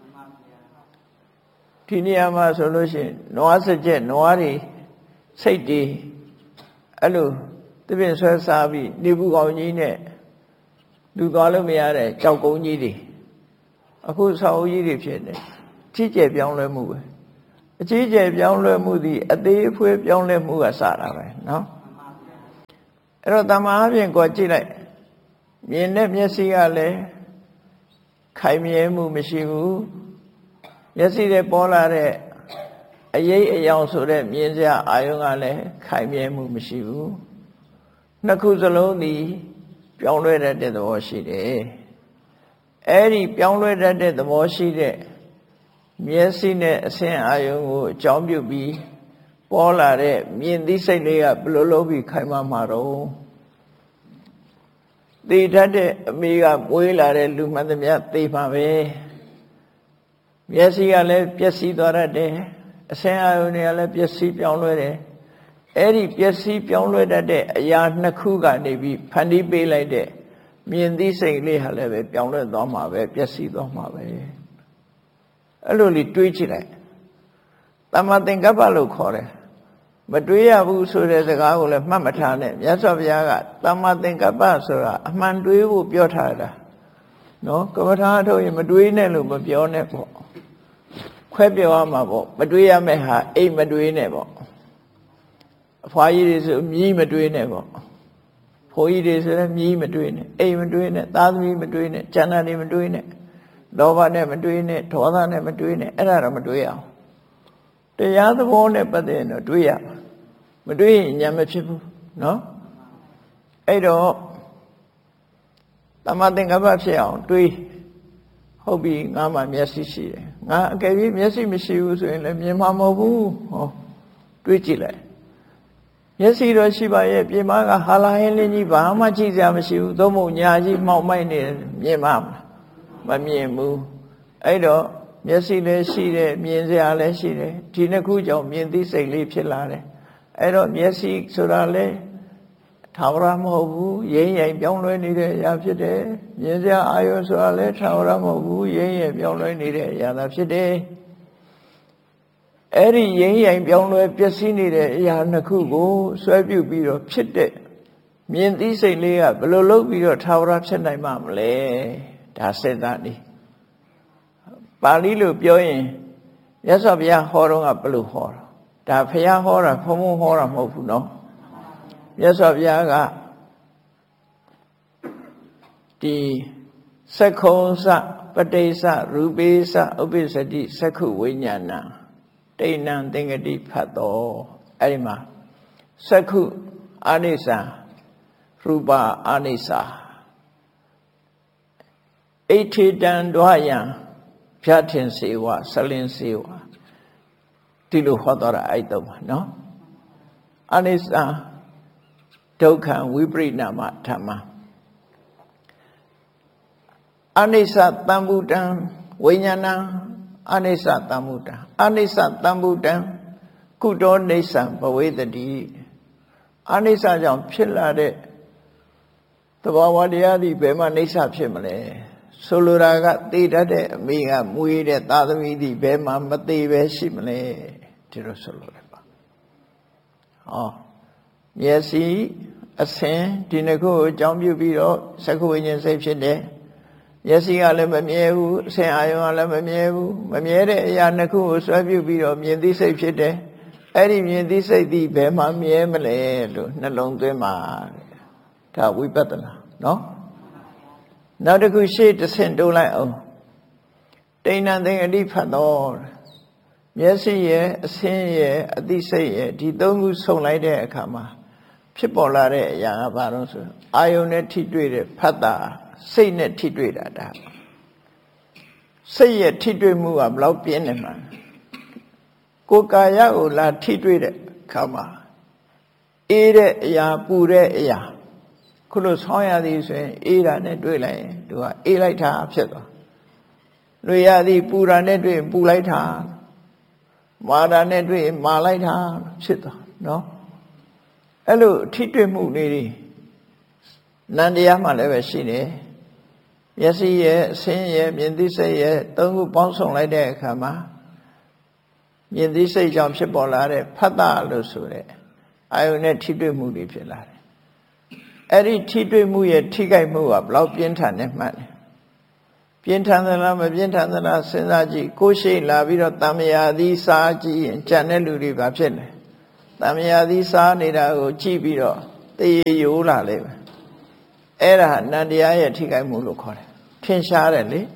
Speaker 1: ဒီနေရာမှာဆိုလို့ရှိရင်နွားစကြက်နွားတွေစိတ်တွေအဲ့လိုတပည့်ဆွဲစားပြီးနေဘူးကောင်ကြီးနဲ့လူသွားလို့မရတဲ့ကြောက်ကုန်းကြီးတွေအခုဆောက်အဦကြီးတွေဖြစ်နေကြီးကျယ်ပြောင်းလဲမှုပဲအကြီးကျယ်ပြောင်းလဲမှုသည်အသေးအဖွဲပြောင်းလဲမှုကစတာပဲနော်အဲ့တော့တမန်အပြင်ကိုကြည့်လိုက်မြင်တဲ့မျက်စိကလည်းခိုင်မြဲမှုမရှိဘူးမျက်စိထဲပေါ်လာတဲ့အရေးအယောင်ဆိုတဲ့မြင်စရာအာယုံကလည်းခိုင်မြဲမှုမရှိဘူးနှစ်ခုစလုံးသည်ပြောင်းလဲတတ်တဲ့သဘောရှိတယ်အဲ့ဒီပြောင်းလဲတတ်တဲ့သဘောရှိတဲ့မျက်စိနဲ့အဆင်းအာယုံကိုအကြောင်းပြုပြီးပေါ်လာတဲ့မြင်သိစိတ်လေးကဘယ်လိုလုပ်ပြီးခိုင်မာမှာတော့သိတတ်တဲ့အမိကမွေးလာတဲ့လူမှန်သမျှသိပါပဲမျက်စိကလည်းပျက်စီးသွားတတ်တယ်အဆင်းအာယုန်တွေကလည်းပျက်စီးပြောင်းလဲတယ်အဲ့ဒီပျက်စီးပြောင်းလဲတတ်တဲ့အရာနှစ်ခုကနေပြီးဖန်တီးပေးလိုက်တဲ့မြင်သိစိတ်လေးဟာလည်းပဲပြောင်းလဲသွားမှာပဲပျက်စီးသွားမှာပဲအဲ့လိုလေးတွေးကြည့်လိုက်သမ္မာသင်္ကပ္ပလို့ခေါ်တယ်မတွေးရဘူးဆိုတဲ့စကားကိုလည်းမှတ်မထားနဲ့မြတ်စွာဘုရားကသမ္မာသင်္ကပ္ပဆိုတာအမှန်တွေးဖို့ပြောထားတာနော်ကမ္မထာထုတ်ရင်မတွေးနဲ့လို့မပြောနဲ့ပေါ့ခွဲပြောရမှာပေါ့မတွေးရမယ့်ဟာအိမ်မတွေးနဲ့ပေါ့အဖွားကြီးတွေဆိုမြည်မတွေးနဲ့ပေါ့ဖိုးကြီးတွေဆိုလည်းမြည်မတွေးနဲ့အိမ်မတွေးနဲ့သားသမီးမတွေးနဲ့ကျန်တာတွေမတွေးနဲ့လောဘနဲ့မတွေးနဲ့ဒေါသနဲ့မတွေးနဲ့အဲ့ဒါတော့မတွေးအောင်တရားသဘောနဲ့ပတ်သက်ရင်တော့တွေးရမတွေးရင်ဉာဏ်မဖြစ်ဘူးနော်အဲ့တော့သမ္မာသင်္ကပ္ပဖြစ်အောင်တွေးဟုတ်ပြီငါမှမျက်စိရှိတယ်ငါအကယ်၍မျက်စိမရှိဘူးဆိုရင်လည်းမြင်မှာမဟုတ်ဘူးဟောတွေးကြည့်လိုက်မျက်စိတော့ရှိပါရဲ့ပြင်မကဟာလာဟင်းလင်းကြီးဘာမှကြည့်စရာမရှိဘူးသို့မဟုတ်ညာကြီးမှောက်မိုက်နေမြင်မှာမမြင်ဘူးအဲ့တော့မျက်စိလည်းရှိတယ်မြင်စရာလည်းရှိတယ်ဒီနှစ်ခုကြောင့်မြင်သိစိတ်လေးဖြစ်လာတယ်အဲ့တော့မျက်စိဆိုတာလေထာဝရမဟုတ်ဘူးရင်းရင်ပြောင်းလဲနေတဲ့အရာဖြစ်တယ်မြင်စရာအာရုံဆိုတာလေထာဝရမဟုတ်ဘူးရင်းရင်ပြောင်းလဲနေတဲ့အရာသာဖြစ်တယ်အဲ့ဒီရင်းရင်ပြောင်းလဲပျက်စီးနေတဲ့အရာနှစ်ခုကိုဆွဲပြုတ်ပြီးတော့ဖြစ်တဲ့မြင်သိစိတ်လေးကဘယ်လိုလုပ်ပြီးတော့ထာဝရဖြစ်နိုင်မှာမလဲဒါစေတနေပါဠိလိုပြောရင်မြတ်စွာဘုရားဟောတော့ကဘယ်လိုဟောတာဒါဘုရားဟောတာဘုံဘုံဟောတာမဟုတ်ဘူးနော်မြတ်စွာဘုရားကဒီသက္ခုံစပဋိစ္စရူပိစ္စဥပ္ပစ္စတိသက္ခုဝိညာဏတိဏံသင်္ကတိဖတ်တော်အဲ့ဒီမှာသက္ခုအာနိစ္စရူပအာနိစ္စအိဋ္ဌိတံဒွါယံဖြတ်ထင်စေဝဆလင်းစေဝဒီလိုဟောတော့တာအဲ့တော့ပါနော်အာနိစ္စဒုက္ခဝိပရိနာမဓမ္မအာနိစ္စတံဗုဒ္ဓံဝိညာဏံအာနိစ္စတံဗုဒ္ဓံအာနိစ္စတံဗုဒ္ဓံကုတောနိစ္စံဘဝေတတိအာနိစ္စကြောင့်ဖြစ်လာတဲ့သဘာဝတရားဒီဘယ်မှာနိစ္စဖြစ်မလဲဆိုလိုတာကတည်တတ်တဲ့အမိကမွေးတဲ့သာသမီဒီဘယ်မှာမတည်ပဲရှိမလဲဒီလိုဆိုလိုတယ်ပါဟောမျက်စိအဆင်ဒီနှစ်ခုကိုအကြောင်းပြုပြီးတော့သက္ကဝိညာဉ်စိတ်ဖြစ်တယ်မျက်စိကလည်းမမြဲဘူးအဆင်အာရုံကလည်းမမြဲဘူးမမြဲတဲ့အရာနှစ်ခုကိုဆွဲပြုပြီးတော့မြင်သိစိတ်ဖြစ်တယ်အဲ့ဒီမြင်သိစိတ်ဒီဘယ်မှာမြဲမလဲလို့နှလုံးသွင်းမှာဒါဝိပဿနာနော်နောက်တစ်ခုရှေ့တစ်ဆင့်တိုးလိုက်အောင်တိဏ္ဍသင်္ကတိဖတ်တော်မျက်စိရဲ့အဆင်းရဲ့အသိစိတ်ရဲ့ဒီသုံးခုဆုံလိုက်တဲ့အခါမှာဖြစ်ပေါ်လာတဲ့အရာကဘာလို့ဆိုအာယုန်နဲ့ထိတွေ့တဲ့ဖတ်တာစိတ်နဲ့ထိတွေ့တာဒါစိတ်ရဲ့ထိတွေ့မှုကဘယ်လောက်ပြင်းနေမှာကိုယ်ကာယကိုလာထိတွေ့တဲ့အခါမှာအေးတဲ့အရာပူတဲ့အရာခုလိုဆောင်းရသည်ဆိုရင်အေးတာနဲ့တွေ့လိုက်ရင်သူကအေးလိုက်တာဖြစ်သွားလွေရသည်ပူတာနဲ့တွေ့ရင်ပူလိုက်တာမာတာနဲ့တွေ့ရင်မာလိုက်တာဖြစ်သွားနော်အဲ့လိုထိတွေ့မှုလေးတွေနန္တရားမှလည်းပဲရှိတယ်မျက်စိရဲ့အဆင်းရဲ့မြင်သိစိတ်ရဲ့သုံးခုပေါင်းစုံလိုက်တဲ့အခါမှာမြင်သိစိတ်ကြောင့်ဖြစ်ပေါ်လာတဲ့ဖတ်တာလို့ဆိုတဲ့အာယုန်နဲ့ထိတွေ့မှုတွေဖြစ်လာတယ်အဲ့ဒီထိတွေ့မှုရဲ့ထိခိုက်မှုကဘလောက်ပြင်းထန်နေမှလဲပြင်းထန်သလားမပြင်းထန်သလားစဉ်းစားကြည့်ကိုယ်ရှိလာပြီးတော့တမယာသည်စားကြည့်ရင်ကြံတဲ့လူတွေဘာဖြစ်လဲတမယာသည်စားနေတာကိုကြည့်ပြီးတော့သေရိုးလာလေပဲအဲ့ဒါနန္တရားရဲ့ထိခိုက်မှုလို့ခေါ်တယ်ထင်ရှားတယ်လေ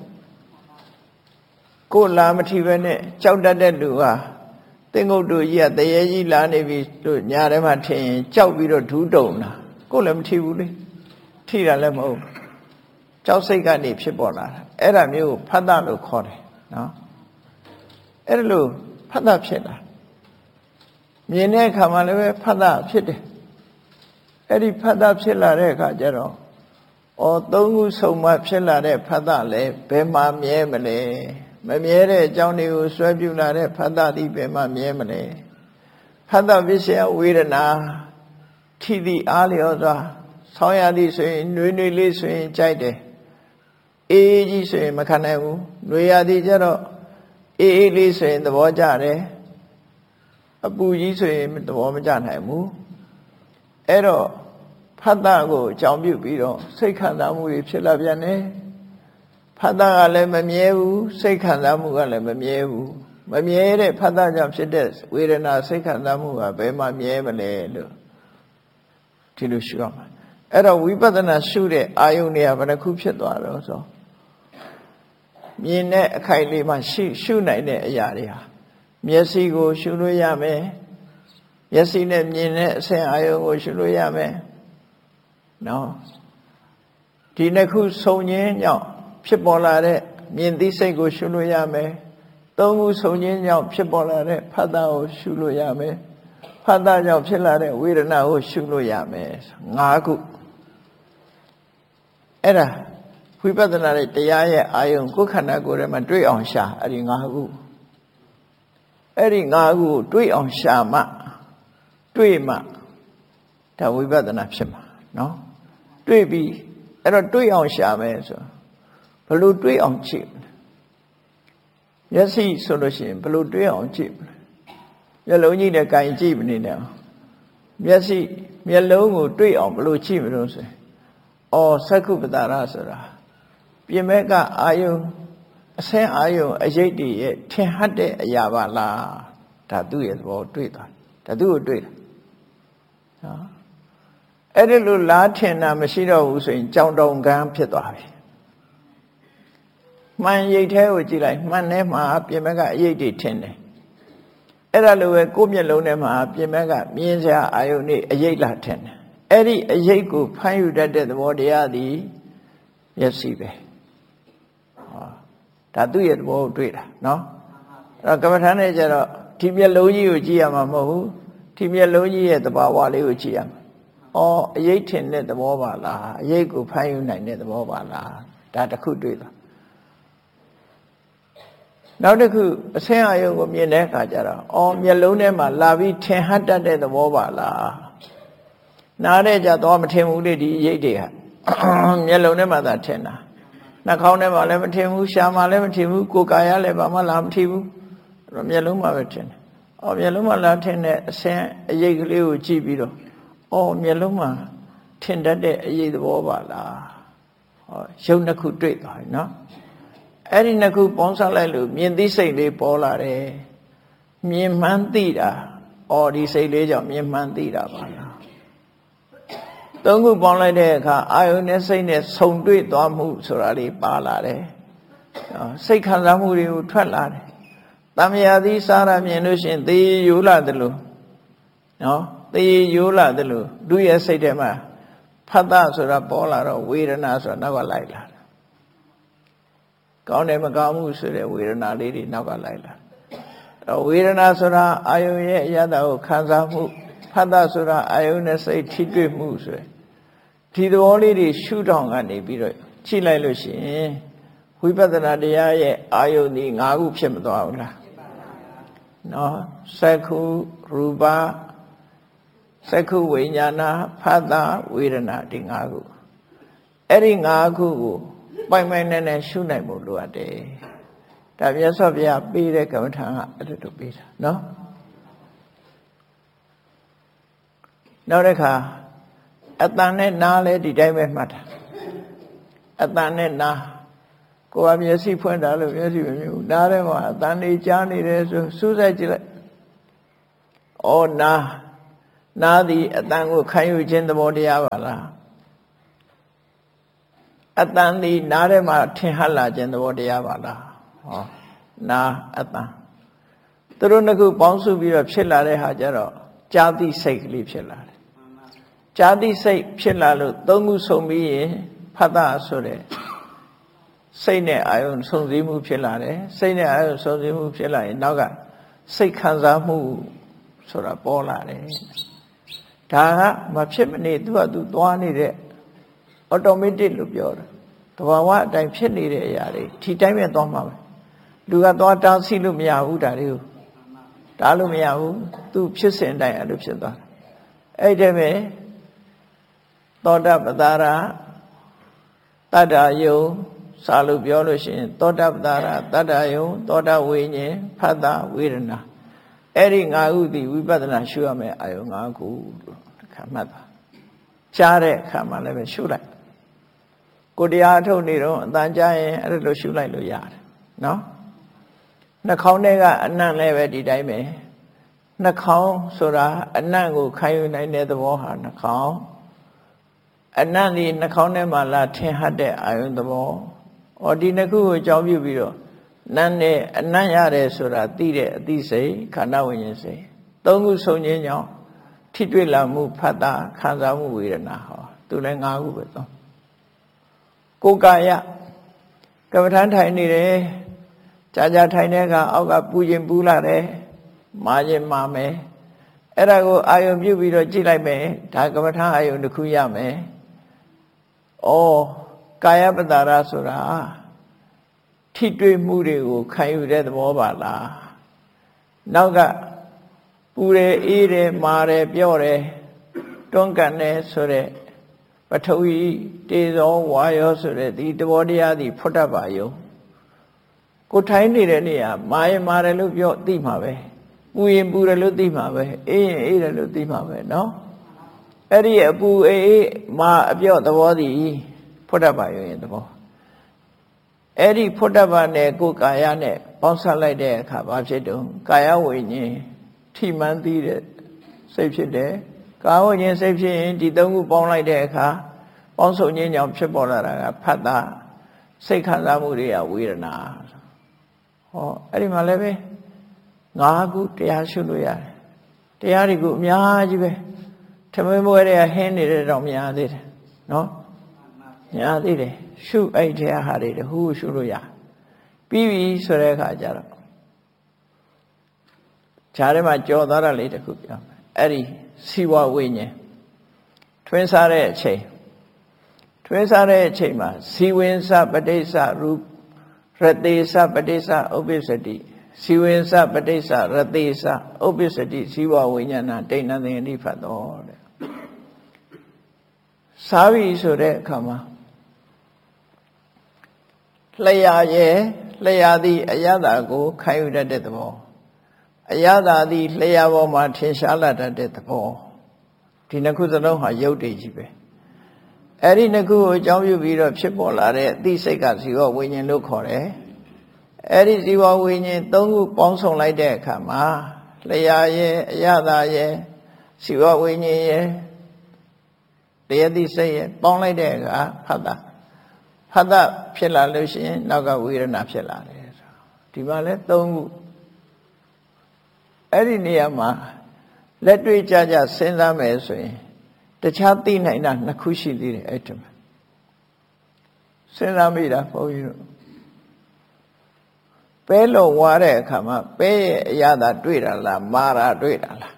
Speaker 1: ကိုယ်လာမထီပဲနဲ့ကြောက်တတ်တဲ့လူဟာသင်္ကုတ်တို့ကြီးကတရေကြီးလာနေပြီလို့ညာထဲမှာထင်ရင်ကြောက်ပြီးတော့ဒူးတုံတာကိုယ်လည်းမထီဘူးလေထိတာလည်းမဟုတ်ကြောက်စိတ်ကနေဖြစ်ပေါ်လာတာအဲ့ဒါမျိုးဖတ်တာလို့ခေါ်တယ်နော်အဲ့ဒါလို့ဖတ်တာဖြစ်လာမြင်တဲ့အခါမှာလည်းပဲဖတ်တာဖြစ်တယ်အဲ့ဒီဖတ်တာဖြစ်လာတဲ့အခါကျတော့ဩသုံးခုဆုံမှဖြစ်လာတဲ့ဖတ်တာလည်းဘယ်မှာမြဲမလဲမမြဲတဲ့အကြောင်းတွေကိုဆွဲပြုလာတဲ့ဖတ်တာဒီဘယ်မှာမြဲမလဲဖတ်တာပစ္စယဝေဒနာထိသည့်အားလျော်စွာဆောင်းရသည်ဆိုရင်နှွေးနှွေးလေးဆိုရင်ကြိုက်တယ်အေးကြီးဆိုရင်မခံနိုင်ဘူးနှွေရသည်ကျတော့အေးအေးလေးဆိုရင်သဘောကျတယ်အပူကြီးဆိုရင်သဘောမကျနိုင်ဘူးအဲ့တော့ဖတ်တာကိုအကြောင်းပြုပြီးတော့စိတ်ခံစားမှုတွေဖြစ်လာပြန်တယ်ဖတ်တာကလည်းမမြဲဘူးစိတ်ခံစားမှုကလည်းမမြဲဘူးမမြဲတဲ့ဖတ်တာကြောင့်ဖြစ်တဲ့ဝေဒနာစိတ်ခံစားမှုကဘယ်မှာမြဲမလဲလို့ဒီလိုရှုရမှာအဲ့တော့ဝိပဿနာရှုတဲ့အာယုန်တွေကဘယ်နှခုဖြစ်သွားတော့ဆိုမြင်တဲ့အခိုက်လေးမှရှုရှုနိုင်တဲ့အရာတွေဟာမျက်စိကိုရှုလို့ရမယ်မျက်စိနဲ့မြင်တဲ့အဆင့်အာယုန်ကိုရှုလို့ရမယ်နော်ဒီနှစ်ခုစုံခြင်းကြောင့်ဖြစ်ပေါ်လာတဲ့မြင်သိစိတ်ကိုရှုလို့ရမယ်သုံးခုစုံခြင်းကြောင့်ဖြစ်ပေါ်လာတဲ့ဖတ်တာကိုရှုလို့ရမယ်ဖတ်တာကြောင့်ဖြစ်လာတဲ့ဝေဒနာကိုရှုလို့ရမယ်ငါးခုအဲ့ဒါဝိပဿနာရဲ့တရားရဲ့အာယုံကိုယ်ခန္ဓာကိုယ်ထဲမှာတွေ့အောင်ရှာအဲ့ဒီငါးခုအဲ့ဒီငါးခုကိုတွေ့အောင်ရှာမှတွေ့မှဒါဝိပဿနာဖြစ်မှာနော်တွေ့ပြီးအဲ့တော့တွေ့အောင်ရှာမယ်ဆိုဘယ်လိုတွေ့အောင်ကြည့်မလဲမျက်စိဆိုလို့ရှိရင်ဘယ်လိုတွေ့အောင်ကြည့်မလဲမျက်လုံးကြီးနဲ့ကြင်ကြည့်မနေနဲ့မျက်စိမျက်လုံးကိုတွေ့အောင်ဘယ်လိုကြည့်မလို့ဆိုရင်အော်သက္ခုပတ္တရဆိုတာပြင်မဲ့ကအာယုံအဆင်းအာယုံအရေးတည်းရဲ့ထင်ဟတ်တဲ့အရာပါလားဒါသူ့ရဲ့သဘောတွေ့သွားဒါသူ့ကိုတွေ့တာနော်အဲ့ဒီလိုလားထင်တာမရှိတော့ဘူးဆိုရင်ကြောင်တုံကန်းဖြစ်သွားပြီမှန်ရိတ်ထဲကိုကြည့်လိုက်မှန်ထဲမှာပြင်မဲ့ကအရေးတည်းထင်တယ်အဲ့ဒါလိုပဲကိုယ့်မျက်လုံးထဲမှာပြင်မဲ့ကမြင်စရာအာယုန်နဲ့အရေးလာထင်တယ်အဲ့ဒီအရေးကိုဖမ်းယူတတ်တဲ့သဘောတရားသည်မျက်စိပဲဟောဒါသူ့ရဲ့သဘောကိုတွေ့တာနော်အဲ့တော့ကမ္မထာနဲ့ကျတော့ဒီမျက်လုံးကြီးကိုကြည့်ရမှာမဟုတ်ဘူးဒီမျက်လုံးကြီးရဲ့သဘာဝလေးကိုကြည့်ရမှာအော်အရေးထင်တဲ့သဘောပါလားအရေးကိုဖမ်းယူနိုင်တဲ့သဘောပါလားဒါတစ်ခုတွေ့သွားနောက်တစ်ခုအဆင်းအာယုံကိုမြင်တဲ့အခါကျတော့အော်မျက်လုံးထဲမှာလာပြီးထင်ဟတ်တတ်တဲ့သဘောပါလားနားတဲ့ကြတော့မထင်ဘူးလေဒီရိတ်တွေကမျက်လုံးထဲမှာသာထင်တာနှာခေါင်းထဲမှာလည်းမထင်ဘူးရှာမှာလည်းမထင်ဘူးကိုယ်ကာယလည်းဘာမှလာမထင်ဘူးအဲ့တော့မျက်လုံးမှာပဲထင်တယ်အော်မျက်လုံးမှာလာထင်တဲ့အဆင်းအရိတ်ကလေးကိုကြည့်ပြီးတော့အော်မျက်လုံးမှာထင်တတ်တဲ့အရိတ်သဘောပါလားဟောရုပ်နှစ်ခုတွေ့သွားပြီနော်အဲ့ဒီနှစ်ခုပေါင်းစပ်လိုက်လို့မြင်သိစိတ်လေးပေါ်လာတယ်မြင်မှန်းသိတာအော်ဒီစိတ်လေးကြောင့်မြင်မှန်းသိတာပါလားသုံးခုပေါင်းလိုက်တဲ့အခါအာယုန်နဲ့စိတ်နဲ့ဆုံတွေ့သွားမှုဆိုတာလေးပါလာတယ်စိတ်ခံစားမှုတွေကိုထွက်လာတယ်တမယာသီးစားရမြင်လို့ရှိရင်သေရိုးလာတယ်လို့နော်သေရိုးလာတယ်လို့သူ့ရဲ့စိတ်ထဲမှာဖတ်တာဆိုတာပေါ်လာတော့ဝေဒနာဆိုတာနောက်ကလိုက်လာတယ်ကောင်းတယ်မကောင်းမှုဆိုတဲ့ဝေဒနာလေးတွေနောက်ကလိုက်လာအဲဝေဒနာဆိုတာအာယုန်ရဲ့အရသာကိုခံစားမှုဖတ်တာဆိုတာအာယုန်နဲ့စိတ်ထိတွေ့မှုဆိုရယ်ဒီသဘောလေးတွေရှုထောင့်ကနေပြီးတော့ကြည့်လိုက်လို့ရှိရင်ဝိပဿနာတရားရဲ့အာယုန်ဒီ၅ခုဖြစ်မသွားဘူးလားနော်သက္ခုရူပသက္ခုဝိညာဏဖတ်တာဝေဒနာဒီ၅ခုအဲ့ဒီ၅ခုကိုပိုင်ပိုင်နဲ့နဲ့ရှုနိုင်ဖို့လိုအပ်တယ်ဒါမြတ်စွာဘုရားပေးတဲ့ကမ္မထာကအဲ့လိုပေးတာနော်နောက်တစ်ခါအတန်နဲ့နားလဲဒီတိုင်းပဲမှတ်တာအတန်နဲ့နားကိုယ်ကမျက်စိဖွင့်တာလို့မျက်စိမမြင်ဘူးနားထဲမှာအတန်နေကြားနေတယ်ဆိုစူးစိုက်ကြည့်လိုက်ဩနားနားသည်အတန်ကိုခံယူခြင်းသဘောတရားပါလားအတန်သည်နားထဲမှာထင်ဟပ်လာခြင်းသဘောတရားပါလားဟောနားအတန်သူတို့နှစ်ခုပေါင်းစုပြီးတော့ဖြစ်လာတဲ့ဟာကြတော့ကြာတိစိတ်ကလေးဖြစ်လာတယ်ကြာတိစိတ်ဖြစ်လာလို့သုံးခုစုံပြီးရင်ဖတ်တာဆိုတဲ့စိတ်နဲ့အာယုံစုံစည်းမှုဖြစ်လာတယ်စိတ်နဲ့အာယုံစုံစည်းမှုဖြစ်လာရင်နောက်ကစိတ်ခံစားမှုဆိုတာပေါ်လာတယ်ဒါကမဖြစ်မနေသူကသူသွားနေတဲ့ automatic လို့ပြောတယ်တဘာဝအတိုင်းဖြစ်နေတဲ့အရာတွေဒီတိုင်းပဲသွားမှာပဲလူကသွားတားဆီးလို့မရဘူးဒါတွေကိုတားလို့မရဘူးသူဖြစ်စဉ်တိုင်းအဲ့လိုဖြစ်သွားတယ်အဲ့ဒီပဲသောတာပတ္တရာတတ္တယုံစာလို့ပြောလို့ရှိရင်သောတပ္ပတာရတတ္တယုံသောတဝိညာဉ်ဖတ်တာဝေဒနာအဲ့ဒီငါးခုဒီဝိပဿနာရှုရမယ်အာယုံငါးခုလို့ခါမှတ်တာကြားတဲ့အခါမှာလည်းပဲရှုလိုက်ကိုတရားထုတ်နေတော့အတန်ကြားရင်အဲ့လိုရှုလိုက်လို့ရတယ်နော်နှာခေါင်းထဲကအနံ့လည်းပဲဒီတိုင်းပဲနှာခေါင်းဆိုတာအနံ့ကိုခံယူနိုင်တဲ့သဘောဟာနှာခေါင်းအနံ့ဒီနှာခေါင်းထဲမှာလာထင်ဟတ်တဲ့အာယုံသဘောဩဒီနှစ်ခုကိုအကြောင်းပြုပြီးတော့နံ့နဲ့အနံ့ရတယ်ဆိုတာသိတဲ့အသိစိတ်ခန္ဓာဝိညာဉ်စိတ်သုံးခုစုံခြင်းကြောင့်ထိတွေ့လာမှုဖတ်တာခံစားမှုဝေဒနာဟောသူလည်းငါးခုပဲသုံးကိုယ်ကာယကမ္မထမ်းထိုင်နေတယ်ကြာကြာထိုင်တဲ့အခါအောက်ကပူခြင်းပူလာတယ်မာခြင်းမာမယ်အဲ့ဒါကိုအာယုံပြုပြီးတော့ကြည့်လိုက်မယ်ဒါကမ္မထမ်းအာယုံတစ်ခုရမယ်ဩကာယပတ္တာရဆိုတာထိတွေ့မှုတွေကိုခံယူတဲ့သဘောပါလားနောက်ကပူတယ်အေးတယ်မာတယ်ပြော့တယ်တွန်းကန်တယ်ဆိုတဲ့ပထဝီတေဇောဝါယောဆိုတဲ့ဒီသဘောတရားဒီဖွတ်တတ်ပါယုံကိုထိုင်းနေတဲ့နေရာမာရင်မာတယ်လို့ပြောသိမှာပဲပူရင်ပူတယ်လို့သိမှာပဲအေးရင်အေးတယ်လို့သိမှာပဲเนาะအဲ့ဒီအပူအေးမာအပြော့သဘောဒီဖွတ်တတ်ပါယုံရဲ့သဘောအဲ့ဒီဖွတ်တတ်ပါနဲ့ကိုယ်ကာယနဲ့ပေါင်းစပ်လိုက်တဲ့အခါဘာဖြစ်တုံးကာယဝိညာဉ်ထိမှန်းသိတဲ့စိတ်ဖြစ်တယ်ကာယဝိညာဉ်စိတ်ဖြစ်ရင်ဒီသုံးခုပေါင်းလိုက်တဲ့အခါပေါင်းစုံခြင်းကြောင့်ဖြစ်ပေါ်လာတာကဖတ်တာစိတ်ခံစားမှုတွေကဝေဒနာဟောအဲ့ဒီမှာလည်းပဲငါးခုတရားရှုလို့ရတယ်တရားတွေကိုအများကြီးပဲထမင်းမွဲတွေကဟင်းနေတဲ့တော့များသေးတယ်နော်များသေးတယ်ရှုအဲ့တရားဟာတွေတဟူရှုလို့ရပြီးပြီဆိုတဲ့အခါကျတော့ဈာထဲမှာကြော်သွားတာလေးတစ်ခုပြောမယ်အဲ့ဒီစီဝဝိညာဉ်ထွင်းစားတဲ့အချိန်ထွင်းစားတဲ့အချိန်မှာစီဝင်စပဋိစ္စရူရတေစပဋိစ္စဥပ္ပစ္စတိစီဝင်စပဋိစ္စရတေစဥပ္ပစ္စတိစီဝဝိညာဏဒိဋ္ဌသင်္တိဖတ်တော်တဲ့စားပြီဆိုတဲ့အခါမှာလျှာရဲ့လျှာသည်အယတာကိုခံယူတတ်တဲ့သဘောအယတာသည်လျှာပေါ်မှာထင်ရှားလာတတ်တဲ့သဘောဒီနှစ်ခုစလုံးဟာယုတ်တည်ကြီးပဲအဲ့ဒီနှစ်ခုကိုအကြောင်းပြုပြီးတော့ဖြစ်ပေါ်လာတဲ့အသိစိတ်ကဇီဝဝိညာဉ်လို့ခေါ်တယ်အဲ့ဒီဇီဝဝိညာဉ်သုံးခုပေါင်းစုံလိုက်တဲ့အခါမှာလျှာရဲ့အယတာရဲ့ဇီဝဝိညာဉ်ရဲ့တရားသိစိတ်ရဲ့ပေါင်းလိုက်တဲ့အခါဖတ်တာဖတ်တာဖြစ်လာလို့ရှိရင်နောက်ကဝေဒနာဖြစ်လာတယ်ဒီမှာလဲသုံးခုအဲ့ဒီနေရာမှာလက်တွေ့ကြကြစဉ်းစားမယ်ဆိုရင်တခြားသိနိုင်တာနှစ်ခုရှိသေးတယ်အဲ့ဒီမှာစဉ်းစားမိတာဘုန်းကြီးတို့ပဲလို့ဝါတဲ့အခါမှာပဲရဲ့အရာသာတွေ့တာလားမာတာတွေ့တာလား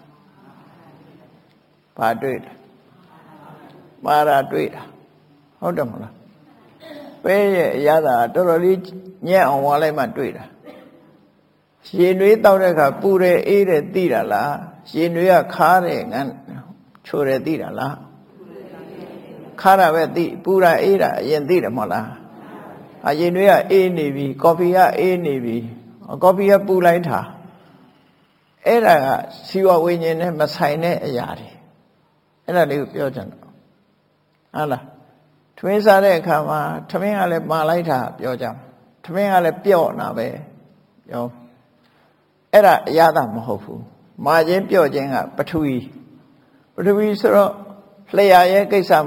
Speaker 1: ဘာတွေ့လဲမာတာတွေ့တာဟုတ်တယ်မလားပဲရဲ့အရာသာတော်တော်လေးညက်အောင်ဝါလိုက်မှတွေ့တာရေနွေးတောက်တဲ့အခါပူတယ်အေးတယ်သိတာလားရေနွေးကခါတယ်ငန်းချိုတယ်သိတာလားခါတာပဲသိပူတာအေးတာအရင်သိတယ်မဟုတ်လားအရေနွေးကအေးနေပြီကော်ဖီကအေးနေပြီကော်ဖီကပူလိုက်တာအဲ့ဒါကဇီဝဝိညာဉ်နဲ့မဆိုင်တဲ့အရာတွေအဲ့ဒါလေးကိုပြောချင်တော့ဟုတ်လားထမင်းစားတဲ့အခါမှာထမင်းကလည်းမာလိုက်တာပြောကြမှာထမင်းကလည်းပြော့နာပဲပြောအဲ့ဒါအရသာမဟုတ်ဘူးမာခြင်းပြော့ခြင်းကပထဝီပထဝီဆိုတော့လျှာရဲ့ကိစ္စ